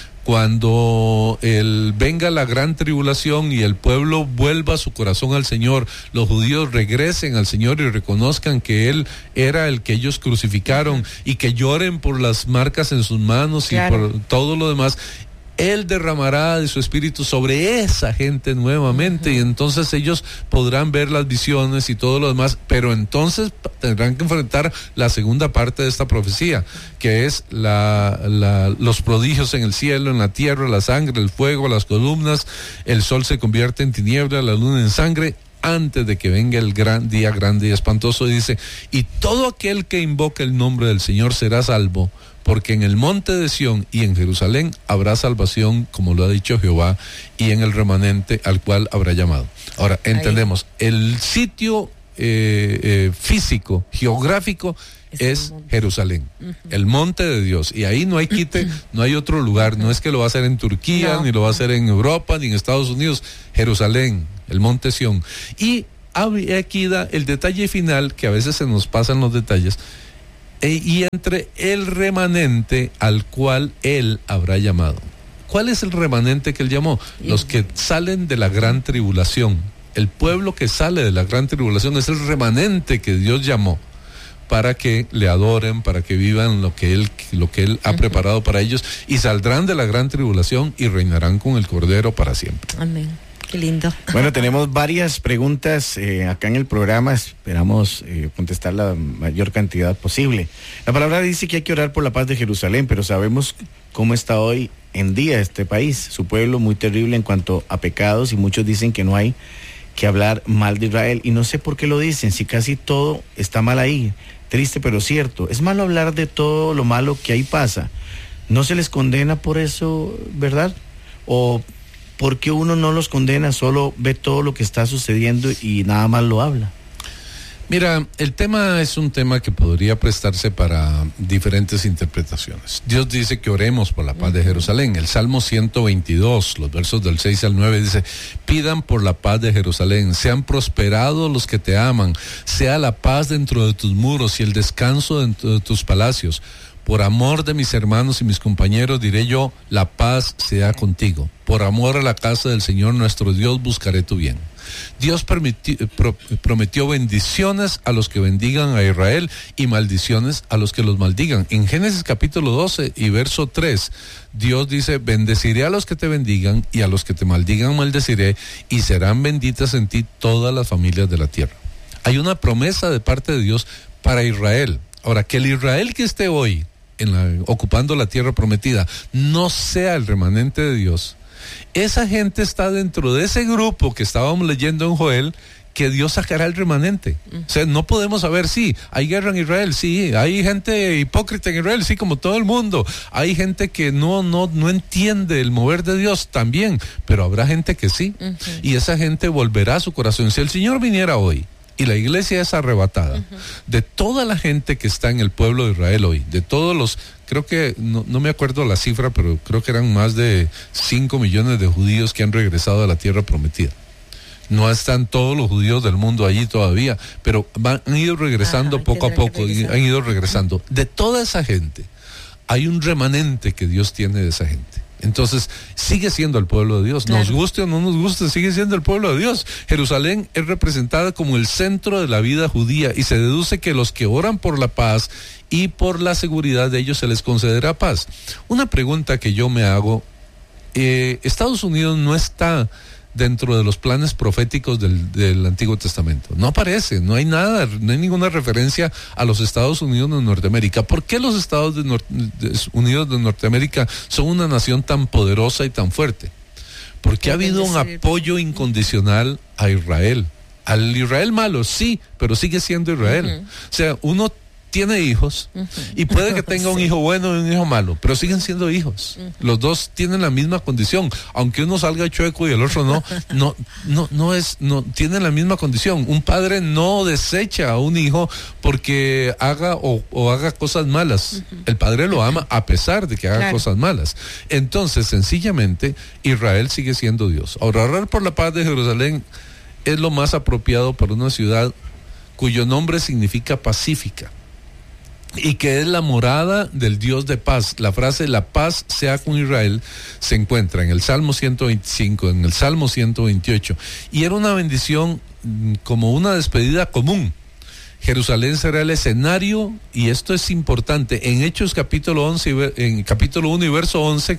cuando el, venga la gran tribulación y el pueblo vuelva su corazón al Señor, los judíos regresen al Señor y reconozcan que Él era el que ellos crucificaron, uh-huh. y que lloren por las marcas en sus manos, claro. y por todo lo demás, Él derramará de su espíritu sobre esa gente nuevamente, uh-huh. y entonces ellos podrán ver las visiones y todo lo demás, pero entonces tendrán que enfrentar la segunda parte de esta profecía, que es la, la, los prodigios en el cielo, en la tierra, la sangre, el fuego, las columnas, el sol se convierte en tiniebla, la luna en sangre, antes de que venga el gran día grande y espantoso. Dice, y todo aquel que invoque el nombre del Señor será salvo, porque en el monte de Sión y en Jerusalén habrá salvación, como lo ha dicho Jehová, y en el remanente al cual habrá llamado. Ahora, entendemos, el sitio eh, eh, físico, geográfico, es, es Jerusalén, uh-huh. el monte de Dios, y ahí no hay quite, no hay otro lugar, uh-huh. no es que lo va a hacer en Turquía, no. ni lo va a hacer en Europa, ni en Estados Unidos, Jerusalén, el monte Sión. Y aquí da el detalle final, que a veces se nos pasan los detalles, e, y entre el remanente al cual él habrá llamado. ¿Cuál es el remanente que él llamó? Los que salen de la gran tribulación. El pueblo que sale de la gran tribulación es el remanente que Dios llamó para que le adoren, para que vivan lo que él, lo que él ha preparado para ellos, y saldrán de la gran tribulación y reinarán con el Cordero para siempre. Amén. Qué lindo. Bueno, tenemos varias preguntas eh, acá en el programa. Esperamos eh, contestar la mayor cantidad posible. La palabra dice que hay que orar por la paz de Jerusalén, pero sabemos cómo está hoy en día este país, su pueblo muy terrible en cuanto a pecados, y muchos dicen que no hay que hablar mal de Israel, y no sé por qué lo dicen, si casi todo está mal ahí. Triste pero cierto. Es malo hablar de todo lo malo que ahí pasa. ¿No se les condena por eso, verdad? ¿O por qué uno no los condena, solo ve todo lo que está sucediendo y nada más lo habla? Mira, el tema es un tema que podría prestarse para diferentes interpretaciones. Dios dice que oremos por la paz de Jerusalén. El Salmo ciento veintidós, los versos del seis al nueve, dice, pidan por la paz de Jerusalén, sean prosperados los que te aman, sea la paz dentro de tus muros y el descanso dentro de tus palacios. Por amor de mis hermanos y mis compañeros, diré yo, la paz sea contigo. Por amor a la casa del Señor nuestro Dios, buscaré tu bien. Dios permitió, pro, prometió bendiciones a los que bendigan a Israel y maldiciones a los que los maldigan. En Génesis capítulo doce y verso tres, Dios dice, bendeciré a los que te bendigan y a los que te maldigan maldeciré, y serán benditas en ti todas las familias de la tierra. Hay una promesa de parte de Dios para Israel. Ahora, que el Israel que esté hoy en la, ocupando la tierra prometida no sea el remanente de Dios, esa gente está dentro de ese grupo que estábamos leyendo en Joel, que Dios sacará el remanente. Uh-huh. O sea, no podemos saber, sí, hay guerra en Israel, sí, hay gente hipócrita en Israel, sí, como todo el mundo, hay gente que no, no, no entiende el mover de Dios también, pero habrá gente que sí, uh-huh. y esa gente volverá a su corazón. Si el Señor viniera hoy y la iglesia es arrebatada, uh-huh. de toda la gente que está en el pueblo de Israel hoy, de todos los, creo que, no, no me acuerdo la cifra, pero creo que eran más de cinco millones de judíos que han regresado a la tierra prometida. No están todos los judíos del mundo allí todavía, pero van, han ido regresando ah, poco a poco, han ido regresando. De toda esa gente, hay un remanente que Dios tiene de esa gente. Entonces, sigue siendo el pueblo de Dios. Claro. Nos guste o no nos guste, sigue siendo el pueblo de Dios. Jerusalén es representada como el centro de la vida judía, y se deduce que los que oran por la paz y por la seguridad de ellos se les concederá paz. Una pregunta que yo me hago, eh, Estados Unidos no está dentro de los planes proféticos del, del Antiguo Testamento. No aparece, no hay nada, no hay ninguna referencia a los Estados Unidos de Norteamérica. ¿Por qué los Estados de Nor- de Unidos de Norteamérica son una nación tan poderosa y tan fuerte? Porque ha habido un apoyo incondicional a Israel. Al Israel malo, sí, pero sigue siendo Israel. Uh-huh. O sea, uno tiene hijos, uh-huh. y puede que tenga sí. un hijo bueno y un hijo malo, pero siguen siendo hijos. Uh-huh. Los dos tienen la misma condición, aunque uno salga chueco y el otro no, no, no, no es, no, tienen la misma condición. Un padre no desecha a un hijo porque haga o, o haga cosas malas. Uh-huh. El padre lo ama a pesar de que haga claro. cosas malas. Entonces, sencillamente, Israel sigue siendo Dios. Ahora, orar por la paz de Jerusalén es lo más apropiado para una ciudad cuyo nombre significa pacífica, y que es la morada del Dios de paz. La frase la paz sea con Israel se encuentra en el Salmo ciento veinticinco, en el Salmo ciento veintiocho, y era una bendición como una despedida común. Jerusalén será el escenario, y esto es importante, en Hechos capítulo once, en capítulo uno y verso once,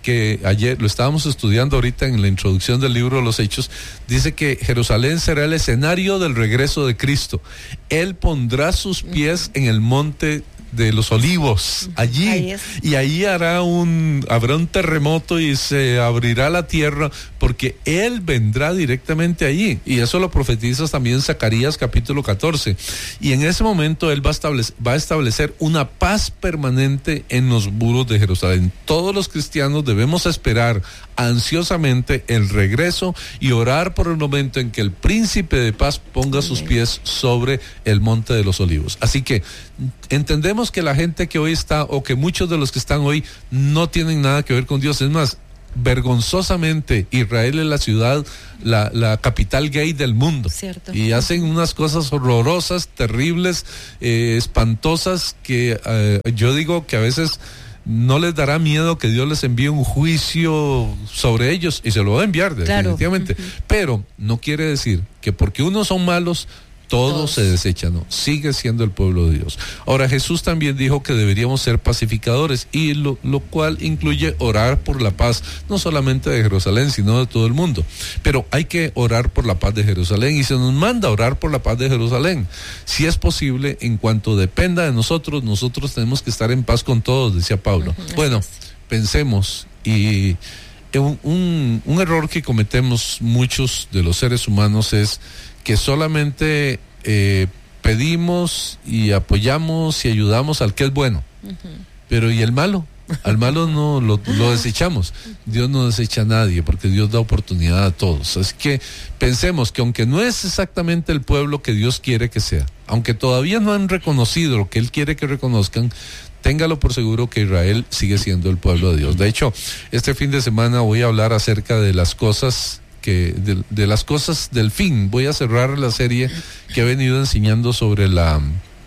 que ayer lo estábamos estudiando ahorita en la introducción del libro de los Hechos, dice que Jerusalén será el escenario del regreso de Cristo. Él pondrá sus pies en el monte de los Olivos, allí, ahí y ahí hará un, habrá un terremoto y se abrirá la tierra, porque Él vendrá directamente allí, y eso lo profetiza también Zacarías capítulo catorce, y en ese momento Él va a establecer, va a establecer una paz permanente en los muros de Jerusalén. Todos los cristianos debemos esperar ansiosamente el regreso y orar por el momento en que el príncipe de paz ponga sus pies sobre el monte de los Olivos. Así que entendemos que la gente que hoy está, o que muchos de los que están hoy, no tienen nada que ver con Dios. Es más, vergonzosamente, Israel es la ciudad, la, la capital gay del mundo. Cierto. Y hacen unas cosas horrorosas, terribles, eh, espantosas, que eh, yo digo que a veces no les dará miedo que Dios les envíe un juicio sobre ellos, y se lo va a enviar definitivamente. Claro. Uh-huh. Pero no quiere decir que porque unos son malos, todos, todos se desechan, no, sigue siendo el pueblo de Dios. Ahora, Jesús también dijo que deberíamos ser pacificadores, y lo, lo cual incluye orar por la paz, no solamente de Jerusalén, sino de todo el mundo. Pero hay que orar por la paz de Jerusalén, y se nos manda a orar por la paz de Jerusalén. Si es posible, en cuanto dependa de nosotros, nosotros tenemos que estar en paz con todos, decía Pablo. Uh-huh. Bueno, pensemos, y un, un, un error que cometemos muchos de los seres humanos es que solamente eh, pedimos y apoyamos y ayudamos al que es bueno, uh-huh. pero ¿y el malo? Al malo no lo, lo desechamos. Dios no desecha a nadie, porque Dios da oportunidad a todos. Así que pensemos que aunque no es exactamente el pueblo que Dios quiere que sea, aunque todavía no han reconocido lo que Él quiere que reconozcan, téngalo por seguro que Israel sigue siendo el pueblo de Dios. De hecho, este fin de semana voy a hablar acerca de las cosas que de, de las cosas del fin. Voy a cerrar la serie que he venido enseñando sobre la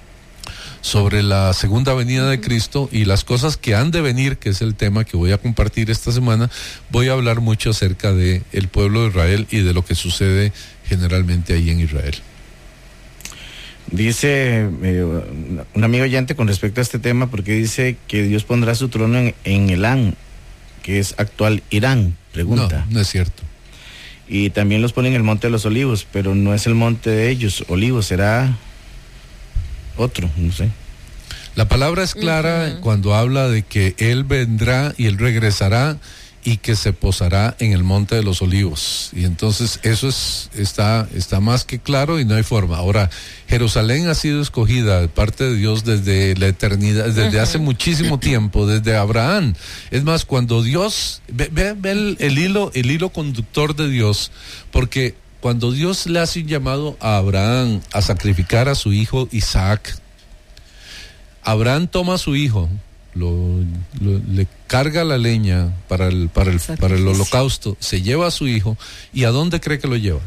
sobre la segunda venida de Cristo y las cosas que han de venir, que es el tema que voy a compartir esta semana. Voy a hablar mucho acerca de el pueblo de Israel y de lo que sucede generalmente ahí en Israel. Dice eh, un amigo oyente con respecto a este tema, porque dice que Dios pondrá su trono en, en Elán, que es actual Irán. Pregunta. No, no es cierto. Y también los pone en el monte de los Olivos, pero no es el monte de ellos, Olivos, será otro, no sé. La palabra es clara uh-huh. cuando habla de que Él vendrá y Él regresará y que se posará en el monte de los Olivos. Y entonces eso es está, está más que claro, y no hay forma. Ahora, Jerusalén ha sido escogida de parte de Dios desde la eternidad, desde uh-huh. hace muchísimo tiempo, desde Abraham. Es más, cuando Dios, ve, ve, ve el, el hilo, el hilo conductor de Dios, porque cuando Dios le hace un llamado a Abraham a sacrificar a su hijo Isaac, Abraham toma a su hijo, Lo, lo, le carga la leña para el, para el, para el holocausto, se lleva a su hijo, ¿y a dónde cree que lo lleva?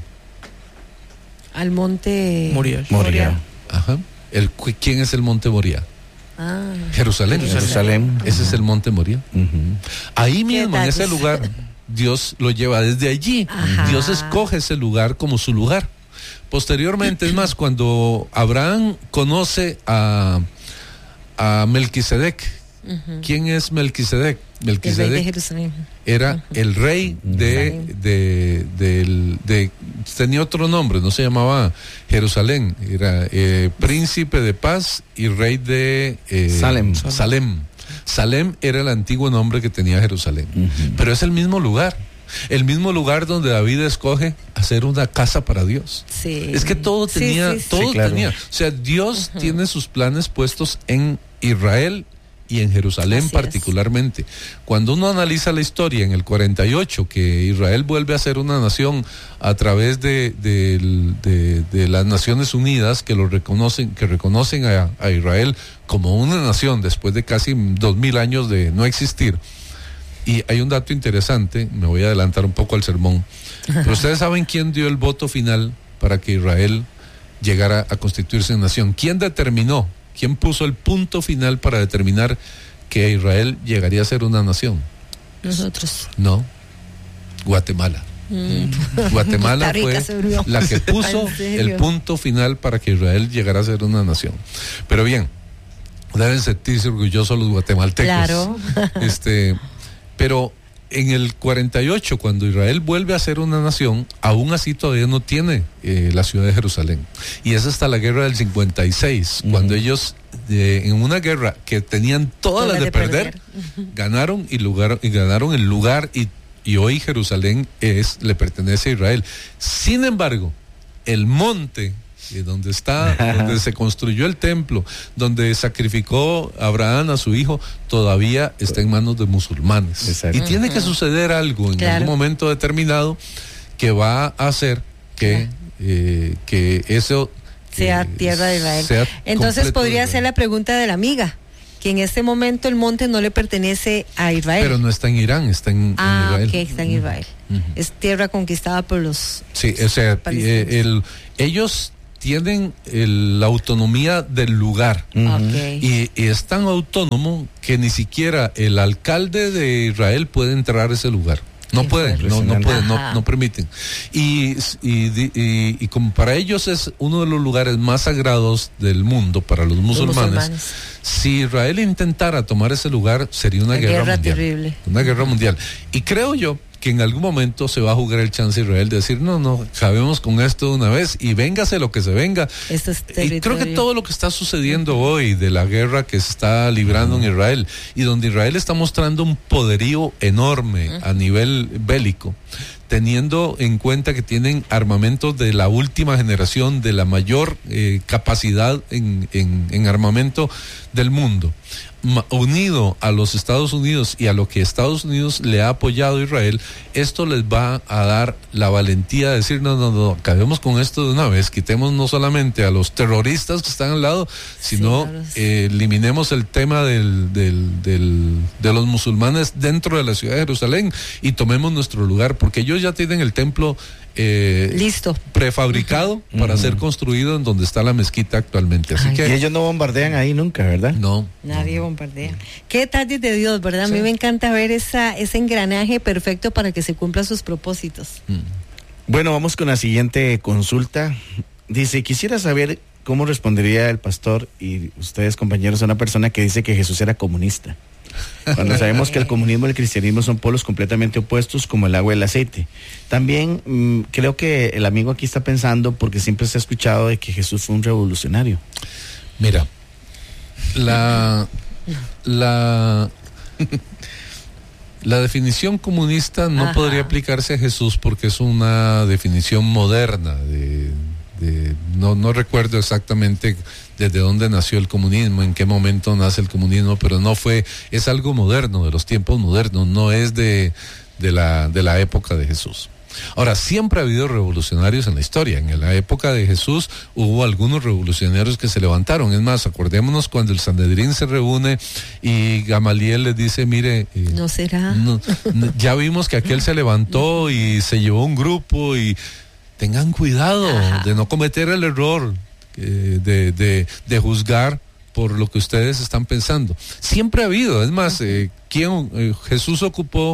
Al monte Moriah. Moriah. Ajá. El, ¿quién es el monte Moriah? Ah, Jerusalén. Jerusalén. Ese uh-huh. es el monte Moriah. Uh-huh. Ahí mismo, en ese lugar, Dios lo lleva desde allí. Ajá. Dios escoge ese lugar como su lugar. Posteriormente, es más, cuando Abraham conoce a, a Melquisedec, uh-huh. ¿quién es Melquisedec? Melquisedec el rey de Jerusalén. Era uh-huh. el rey de, de, de, de, de, tenía otro nombre, no se llamaba Jerusalén, era eh, príncipe de paz y rey de eh, Salem. Salem. Salem era el antiguo nombre que tenía Jerusalén, uh-huh. pero es el mismo lugar. El mismo lugar donde David escoge hacer una casa para Dios. Sí. Es que todo tenía, sí, sí, todo sí, claro. tenía. O sea, Dios uh-huh. tiene sus planes puestos en Israel y en Jerusalén. Así particularmente. Es. Cuando uno analiza la historia en el cuarenta y ocho, que Israel vuelve a ser una nación a través de, de, de, de las Naciones Unidas, que lo reconocen, que reconocen a, a Israel como una nación después de casi dos mil años de no existir. Y hay un dato interesante, me voy a adelantar un poco al sermón, pero ustedes saben quién dio el voto final para que Israel llegara a constituirse en nación. ¿Quién determinó? ¿Quién puso el punto final para determinar que Israel llegaría a ser una nación? Nosotros. No, Guatemala. Mm. Guatemala fue la que puso el punto final para que Israel llegara a ser una nación. Pero bien, deben sentirse orgullosos los guatemaltecos. Claro. Este... Pero en el cuarenta y ocho, cuando Israel vuelve a ser una nación, aún así todavía no tiene eh, la ciudad de Jerusalén. Y es hasta la guerra del cincuenta y seis, uh-huh. cuando ellos, eh, en una guerra que tenían todas las de, de perder, perder. Uh-huh. ganaron y, lugar, y ganaron el lugar y, y hoy Jerusalén es, le pertenece a Israel. Sin embargo, el monte donde está, donde se construyó el templo, donde sacrificó Abraham a su hijo, todavía está en manos de musulmanes. Exacto. Y tiene que suceder algo en claro. algún momento determinado que va a hacer que, eh, que eso sea eh, tierra de Israel. Entonces podría ser la pregunta de la amiga, que en este momento el monte no le pertenece a Israel. Pero no está en Irán, está en, ah, en Israel. Ah, ok, está en Israel. Uh-huh. Es tierra conquistada por los... Sí, o sea, eh, el, ellos tienen el, la autonomía del lugar. Uh-huh. Okay. Y, y es tan autónomo que ni siquiera el alcalde de Israel puede entrar a ese lugar. No pueden, no, no pueden, no, no permiten. Y, y, y, y como para ellos es uno de los lugares más sagrados del mundo, para los musulmanes, los musulmanes. Si Israel intentara tomar ese lugar, sería una, una guerra, guerra mundial. Terrible. Una guerra mundial. Y creo yo que en algún momento se va a jugar el chance Israel de decir, no, no, acabemos con esto de una vez y véngase lo que se venga. Esto es y creo que todo lo que está sucediendo uh-huh. hoy de la guerra que se está librando uh-huh. en Israel y donde Israel está mostrando un poderío enorme uh-huh. a nivel bélico, teniendo en cuenta que tienen armamentos de la última generación, de la mayor eh, capacidad en, en, en armamento del mundo, unido a los Estados Unidos y a lo que Estados Unidos le ha apoyado a Israel, esto les va a dar la valentía de decir, no, no, no, acabemos con esto de una vez, quitemos no solamente a los terroristas que están al lado, sino sí, claro. eh, eliminemos el tema del, del, del, de los musulmanes dentro de la ciudad de Jerusalén y tomemos nuestro lugar, porque ellos ya tienen el templo Eh, listo, prefabricado uh-huh. para uh-huh. ser construido en donde está la mezquita actualmente. Así Ay, que y ellos no bombardean ahí nunca, ¿verdad? No. Nadie no. bombardea. Qué detalles de Dios, ¿verdad? Sí. A mí me encanta ver esa, ese engranaje perfecto para que se cumplan sus propósitos. Mm. Bueno, vamos con la siguiente consulta. Dice, quisiera saber cómo respondería el pastor y ustedes, compañeros, a una persona que dice que Jesús era comunista. Cuando sabemos que el comunismo y el cristianismo son polos completamente opuestos como el agua y el aceite. También mmm, creo que el amigo aquí está pensando, porque siempre se ha escuchado de que Jesús fue un revolucionario. Mira, la la la definición comunista no Ajá. podría aplicarse a Jesús porque es una definición moderna de, de no no recuerdo exactamente desde dónde nació el comunismo, en qué momento nace el comunismo, pero no fue, es algo moderno, de los tiempos modernos, no es de, de la, de la época de Jesús. Ahora, siempre ha habido revolucionarios en la historia. En la época de Jesús hubo algunos revolucionarios que se levantaron. Es más, acordémonos cuando el Sanedrín se reúne y Gamaliel les dice, mire, eh, no será. No, no, ya vimos que aquel se levantó y se llevó un grupo y tengan cuidado Ajá. de no cometer el error De, de, de juzgar por lo que ustedes están pensando. Siempre ha habido, es más, eh, ¿quién, eh, Jesús ocupó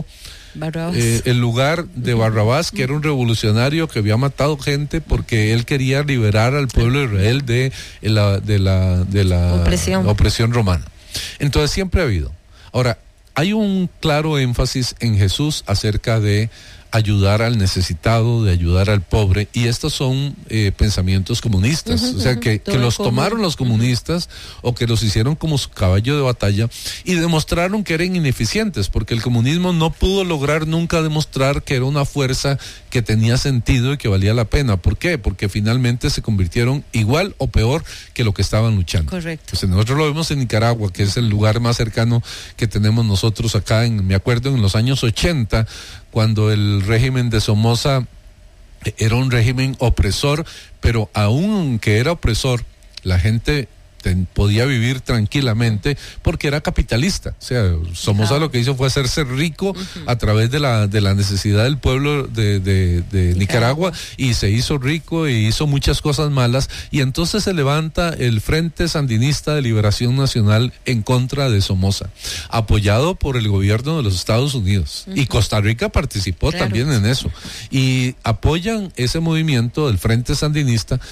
eh, el lugar de Barrabás, que era un revolucionario que había matado gente porque él quería liberar al pueblo de Israel de la, de la, de la opresión. opresión romana. Entonces siempre ha habido. Ahora, hay un claro énfasis en Jesús acerca de ayudar al necesitado, de ayudar al pobre, y estos son eh, pensamientos comunistas, uh-huh, o sea, que, que los tomaron los comunistas uh-huh. o que los hicieron como su caballo de batalla y demostraron que eran ineficientes, porque el comunismo no pudo lograr nunca demostrar que era una fuerza que tenía sentido y que valía la pena. ¿Por qué? Porque finalmente se convirtieron igual o peor que lo que estaban luchando. Correcto. Pues nosotros lo vemos en Nicaragua, que es el lugar más cercano que tenemos nosotros acá, en, me acuerdo en los años ochenta, cuando el régimen de Somoza era un régimen opresor, pero aunque era opresor, la gente ten, podía vivir tranquilamente porque era capitalista. O sea, Somoza uh-huh. lo que hizo fue hacerse rico uh-huh. a través de la de la necesidad del pueblo de, de, de Nicaragua, y se hizo rico y hizo muchas cosas malas, y entonces se levanta el Frente Sandinista de Liberación Nacional en contra de Somoza, apoyado por el gobierno de los Estados Unidos, uh-huh. y Costa Rica participó claro. también en eso, y apoyan ese movimiento del Frente Sandinista.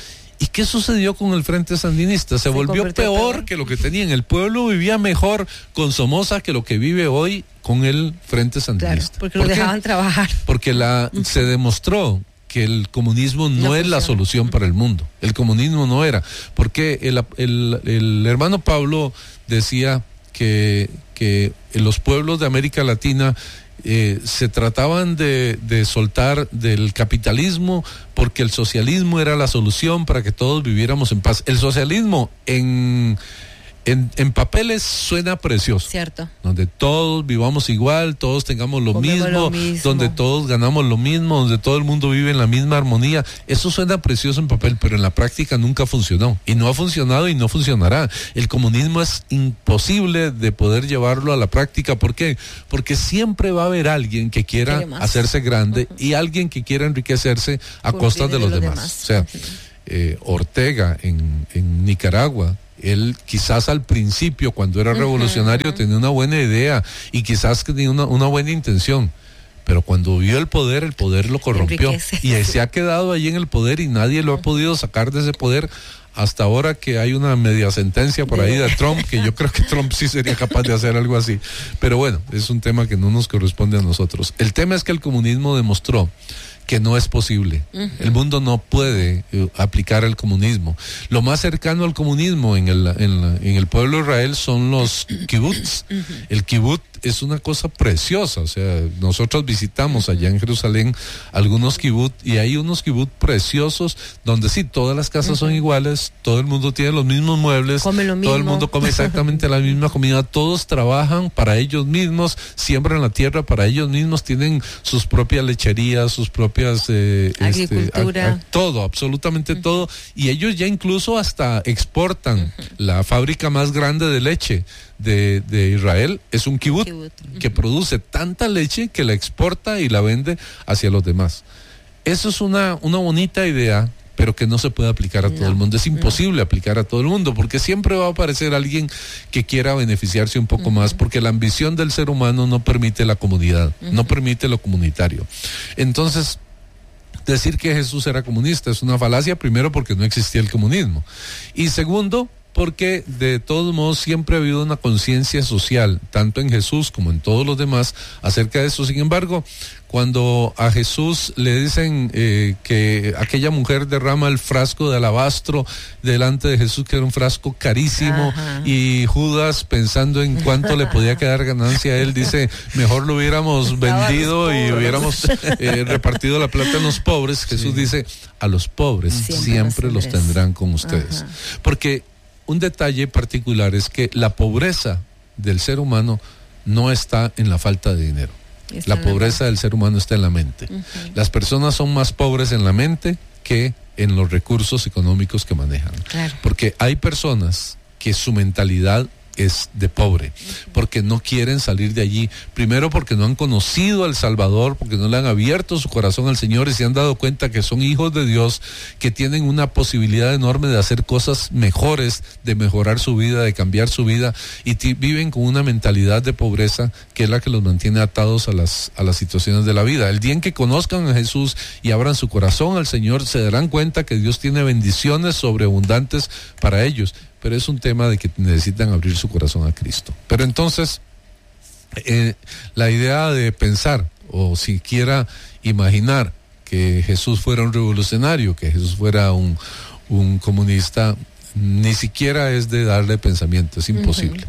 ¿Y qué sucedió con el Frente Sandinista? Se, Se volvió peor, peor que lo que tenían. El pueblo vivía mejor con Somoza que lo que vive hoy con el Frente Sandinista. Claro, porque lo ¿Por dejaban trabajar. Porque la, uh-huh. se demostró que el comunismo no, no es la solución uh-huh. para el mundo. El comunismo no era. Porque el, el, el hermano Pablo decía que, que los pueblos de América Latina Eh, se trataban de, de soltar del capitalismo porque el socialismo era la solución para que todos viviéramos en paz. El socialismo en, en, en papeles suena precioso. Cierto. Donde todos vivamos igual, todos tengamos lo mismo, lo mismo, donde todos ganamos lo mismo, donde todo el mundo vive en la misma armonía. Eso suena precioso en papel, pero en la práctica nunca funcionó. Y no ha funcionado y no funcionará. El comunismo es imposible de poder llevarlo a la práctica. ¿Por qué? Porque siempre va a haber alguien que quiera hacerse grande uh-huh. y alguien que quiera enriquecerse a Por costa de los, de los demás. demás. O sea, uh-huh. eh, Ortega en, en Nicaragua, él quizás al principio, cuando era revolucionario, uh-huh. tenía una buena idea y quizás tenía una, una buena intención, pero cuando vio el poder, el poder lo corrompió. Enriquece. Y se ha quedado allí en el poder y nadie lo ha podido sacar de ese poder hasta ahora que hay una media sentencia por ahí de Trump, que yo creo que Trump sí sería capaz de hacer algo así. Pero bueno, es un tema que no nos corresponde a nosotros. El tema es que el comunismo demostró que no es posible. Uh-huh. El mundo no puede uh, aplicar el comunismo. Lo más cercano al comunismo en el, en, la, en el pueblo de Israel son los kibbutz. Uh-huh. El kibbutz es una cosa preciosa. O sea, nosotros visitamos allá en Jerusalén algunos kibbutz y hay unos kibbutz preciosos donde sí, todas las casas uh-huh. son iguales, todo el mundo tiene los mismos muebles, come lo mismo. Todo el mundo come exactamente la misma comida, todos trabajan para ellos mismos, siembran la tierra para ellos mismos, tienen sus propias lecherías, sus propias Eh, agricultura, este, a, a, todo, absolutamente uh-huh. todo, y ellos ya incluso hasta exportan. Uh-huh. La fábrica más grande de leche de, de Israel es un kibutz uh-huh. que produce tanta leche que la exporta y la vende hacia los demás. Eso es una, una bonita idea, pero que no se puede aplicar a todo no, el mundo. Es imposible no. aplicar a todo el mundo, porque siempre va a aparecer alguien que quiera beneficiarse un poco uh-huh. más, porque la ambición del ser humano no permite la comunidad, uh-huh. no permite lo comunitario. Entonces, decir que Jesús era comunista es una falacia, primero porque no existía el comunismo, y segundo, porque de todos modos siempre ha habido una conciencia social, tanto en Jesús como en todos los demás, acerca de eso. Sin embargo, cuando a Jesús le dicen eh, que aquella mujer derrama el frasco de alabastro delante de Jesús, que era un frasco carísimo, ajá. y Judas, pensando en cuánto le podía quedar ganancia a él, dice, mejor lo hubiéramos vendido y hubiéramos eh, repartido la plata en los pobres. Jesús sí. dice, a los pobres siempre, siempre los tendrán con ustedes. Ajá. Porque un detalle particular es que la pobreza del ser humano no está en la falta de dinero. La pobreza del ser humano está en la mente. Uh-huh. Las personas son más pobres en la mente que en los recursos económicos que manejan. Claro. Porque hay personas que su mentalidad es de pobre, porque no quieren salir de allí, primero porque no han conocido al Salvador, porque no le han abierto su corazón al Señor y se han dado cuenta que son hijos de Dios, que tienen una posibilidad enorme de hacer cosas mejores, de mejorar su vida, de cambiar su vida, y t- viven con una mentalidad de pobreza que es la que los mantiene atados a las, a las situaciones de la vida. El día en que conozcan a Jesús y abran su corazón al Señor, se darán cuenta que Dios tiene bendiciones sobreabundantes para ellos, pero es un tema de que necesitan abrir su corazón a Cristo. Pero entonces, eh, la idea de pensar, o siquiera imaginar que Jesús fuera un revolucionario, que Jesús fuera un, un comunista, ni siquiera es de darle pensamiento, es imposible.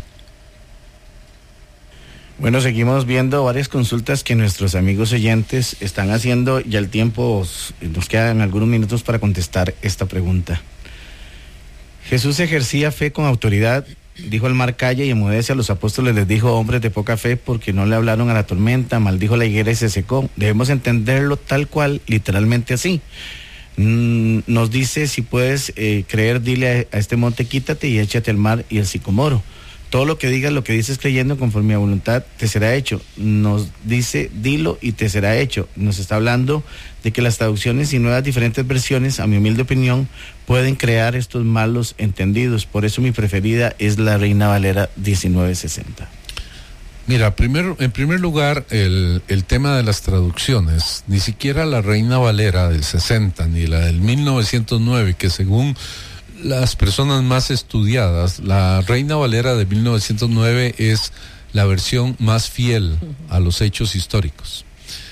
Uh-huh. Bueno, seguimos viendo varias consultas que nuestros amigos oyentes están haciendo, ya el tiempo, nos quedan algunos minutos para contestar esta pregunta. Jesús ejercía fe con autoridad, dijo al mar calla y enmudece. A los apóstoles les dijo hombres de poca fe porque no le hablaron a la tormenta, maldijo la higuera y se secó. Debemos entenderlo tal cual, literalmente así. Mm, nos dice, si puedes eh, creer, dile a, a este monte quítate y échate al mar y el sicomoro. Todo lo que digas, lo que dices creyendo conforme a voluntad, te será hecho. Nos dice, dilo y te será hecho. Nos está hablando de que las traducciones y nuevas diferentes versiones, a mi humilde opinión, pueden crear estos malos entendidos. Por eso mi preferida es la Reina Valera diecinueve sesenta. Mira, primero, en primer lugar, el, el tema de las traducciones, ni siquiera la Reina Valera del sesenta, ni la del mil novecientos nueve, que según las personas más estudiadas, la Reina Valera de mil novecientos nueve es la versión más fiel a los hechos históricos.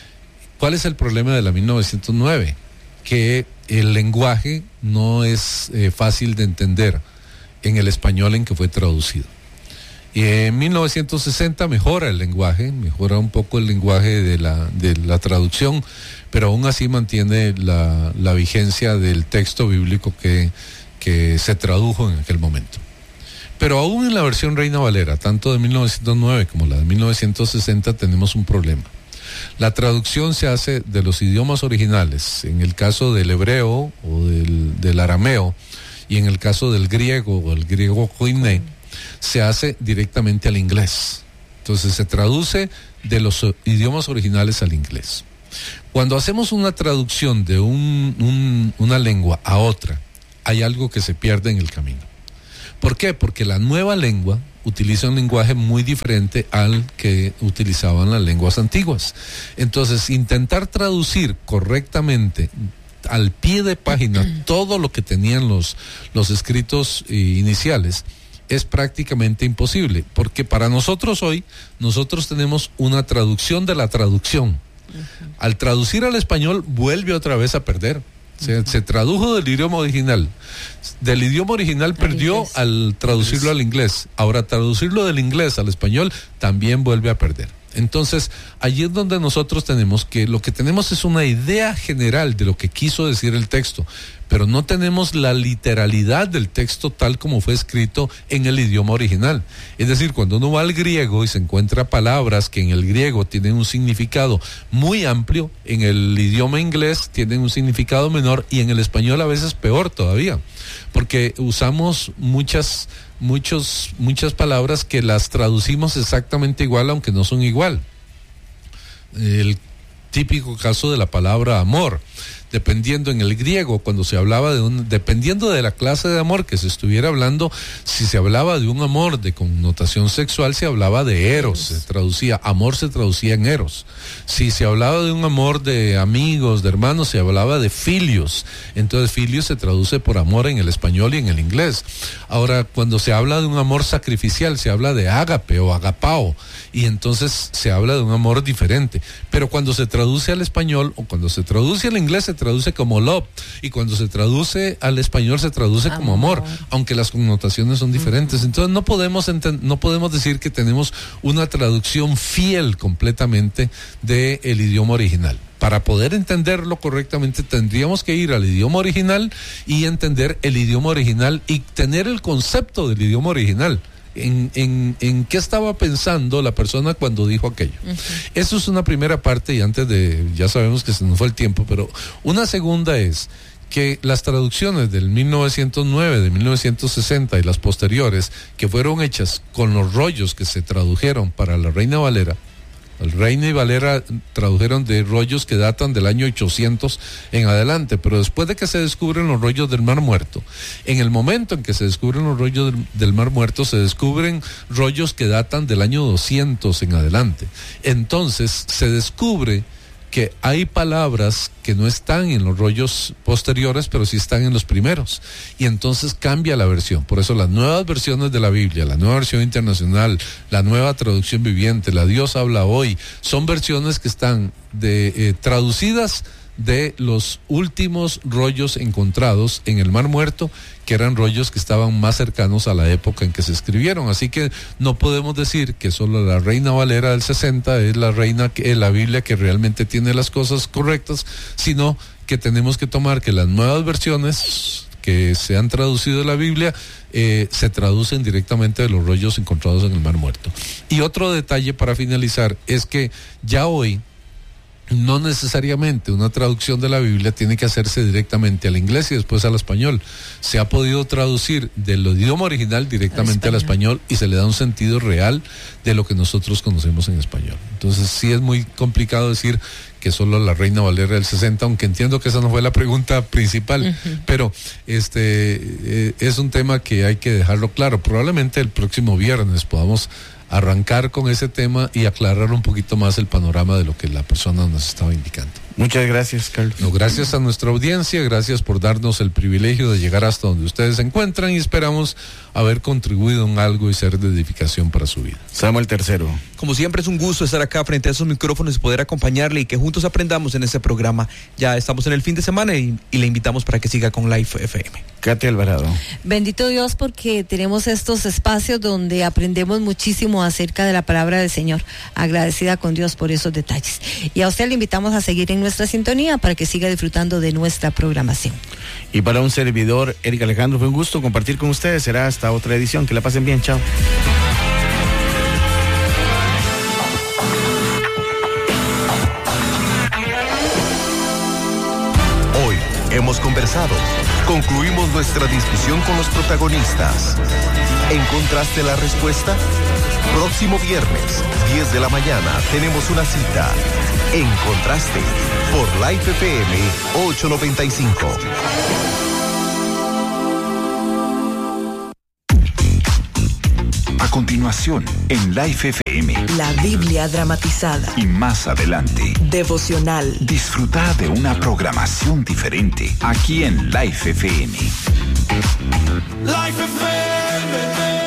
¿Cuál es el problema de la mil novecientos nueve? Que el lenguaje no es eh, fácil de entender en el español en que fue traducido. Y en mil novecientos sesenta mejora el lenguaje, mejora un poco el lenguaje de la, de la traducción, pero aún así mantiene la, la vigencia del texto bíblico que, que se tradujo en aquel momento. Pero aún en la versión Reina Valera, tanto de mil novecientos nueve como la de mil novecientos sesenta, tenemos un problema. La traducción se hace de los idiomas originales, en el caso del hebreo o del, del arameo, y en el caso del griego o el griego koiné, se hace directamente al inglés. Entonces se traduce de los idiomas originales al inglés. Cuando hacemos una traducción de un, un, una lengua a otra, hay algo que se pierde en el camino. ¿Por qué? Porque la nueva lengua utiliza un lenguaje muy diferente al que utilizaban las lenguas antiguas. Entonces, intentar traducir correctamente al pie de página todo lo que tenían los, los escritos eh, iniciales es prácticamente imposible, porque para nosotros hoy, nosotros tenemos una traducción de la traducción. Uh-huh. Al traducir al español, vuelve otra vez a perder. Se, uh-huh. se tradujo del idioma original. Del idioma original perdió inglés. Al traducirlo al inglés. Ahora, traducirlo del inglés al español también vuelve a perder. Entonces, allí es donde nosotros tenemos que, lo que tenemos es una idea general de lo que quiso decir el texto, pero no tenemos la literalidad del texto tal como fue escrito en el idioma original. Es decir, cuando uno va al griego y se encuentra palabras que en el griego tienen un significado muy amplio, en el idioma inglés tienen un significado menor y en el español a veces peor todavía, porque usamos muchas muchos, muchas palabras que las traducimos exactamente igual, aunque no son igual. El típico caso de la palabra amor, dependiendo en el griego, cuando se hablaba de un, dependiendo de la clase de amor que se estuviera hablando, si se hablaba de un amor de connotación sexual, se hablaba de eros, se traducía, amor se traducía en eros. Si se hablaba de un amor de amigos, de hermanos, se hablaba de filios. Entonces filios se traduce por amor en el español y en el inglés. Ahora, cuando se habla de un amor sacrificial, se habla de ágape o agapao, y entonces se habla de un amor diferente. Pero cuando se traduce al español o cuando se traduce al inglés, se traduce como love, y cuando se traduce al español se traduce amor. Como amor, aunque las connotaciones son diferentes. Uh-huh. Entonces no podemos enten- no podemos decir que tenemos una traducción fiel completamente del idioma original. Para poder entenderlo correctamente tendríamos que ir al idioma original y entender el idioma original y tener el concepto del idioma original. En, en, en qué estaba pensando la persona cuando dijo aquello. Uh-huh. Eso es una primera parte, y antes de, ya sabemos que se nos fue el tiempo, pero una segunda es que las traducciones del mil novecientos nueve, de mil novecientos sesenta y las posteriores, que fueron hechas con los rollos que se tradujeron para la Reina Valera, el Reina y Valera tradujeron de rollos que datan del año ochocientos en adelante, pero después de que se descubren los rollos del Mar Muerto, en el momento en que se descubren los rollos del, del Mar Muerto, se descubren rollos que datan del año doscientos en adelante. Entonces se descubre que hay palabras que no están en los rollos posteriores, pero sí están en los primeros, y entonces cambia la versión. Por eso las nuevas versiones de la Biblia, la nueva versión internacional, la nueva traducción viviente, la Dios habla hoy, son versiones que están de, eh, traducidas de los últimos rollos encontrados en el Mar Muerto, que eran rollos que estaban más cercanos a la época en que se escribieron. Así que no podemos decir que solo la Reina Valera del sesenta es la reina que la Biblia que realmente tiene las cosas correctas, sino que tenemos que tomar que las nuevas versiones que se han traducido de la Biblia eh, se traducen directamente de los rollos encontrados en el Mar Muerto. Y otro detalle para finalizar es que ya hoy no necesariamente una traducción de la Biblia tiene que hacerse directamente al inglés y después al español. Se ha podido traducir del idioma original directamente al español, al español y se le da un sentido real de lo que nosotros conocemos en español. Entonces sí es muy complicado decir que solo la Reina Valera del sesenta, aunque entiendo que esa no fue la pregunta principal, uh-huh. pero este eh, es un tema que hay que dejarlo claro. Probablemente el próximo viernes podamos arrancar con ese tema y aclarar un poquito más el panorama de lo que la persona nos estaba indicando. Muchas gracias, Carlos. No, gracias a nuestra audiencia, gracias por darnos el privilegio de llegar hasta donde ustedes se encuentran y esperamos haber contribuido en algo y ser de edificación para su vida. Samuel Tercero. Como siempre es un gusto estar acá frente a esos micrófonos y poder acompañarle y que juntos aprendamos en este programa. Ya estamos en el fin de semana y, y le invitamos para que siga con Life F M. Katy Alvarado. Bendito Dios porque tenemos estos espacios donde aprendemos muchísimo acerca de la palabra del Señor. Agradecida con Dios por esos detalles. Y a usted le invitamos a seguir en nuestra sintonía para que siga disfrutando de nuestra programación. Y para un servidor, Eric Alejandro, fue un gusto compartir con ustedes. Será hasta otra edición. Que la pasen bien. Chao. Hoy hemos conversado. Concluimos nuestra discusión con los protagonistas. ¿Encontraste la respuesta? Próximo viernes, diez de la mañana, tenemos una cita. Encontraste por Life F M ochocientos noventa y cinco. A continuación, en Life F M. La Biblia dramatizada. Y más adelante, devocional. Disfruta de una programación diferente aquí en Life F M. Life F M.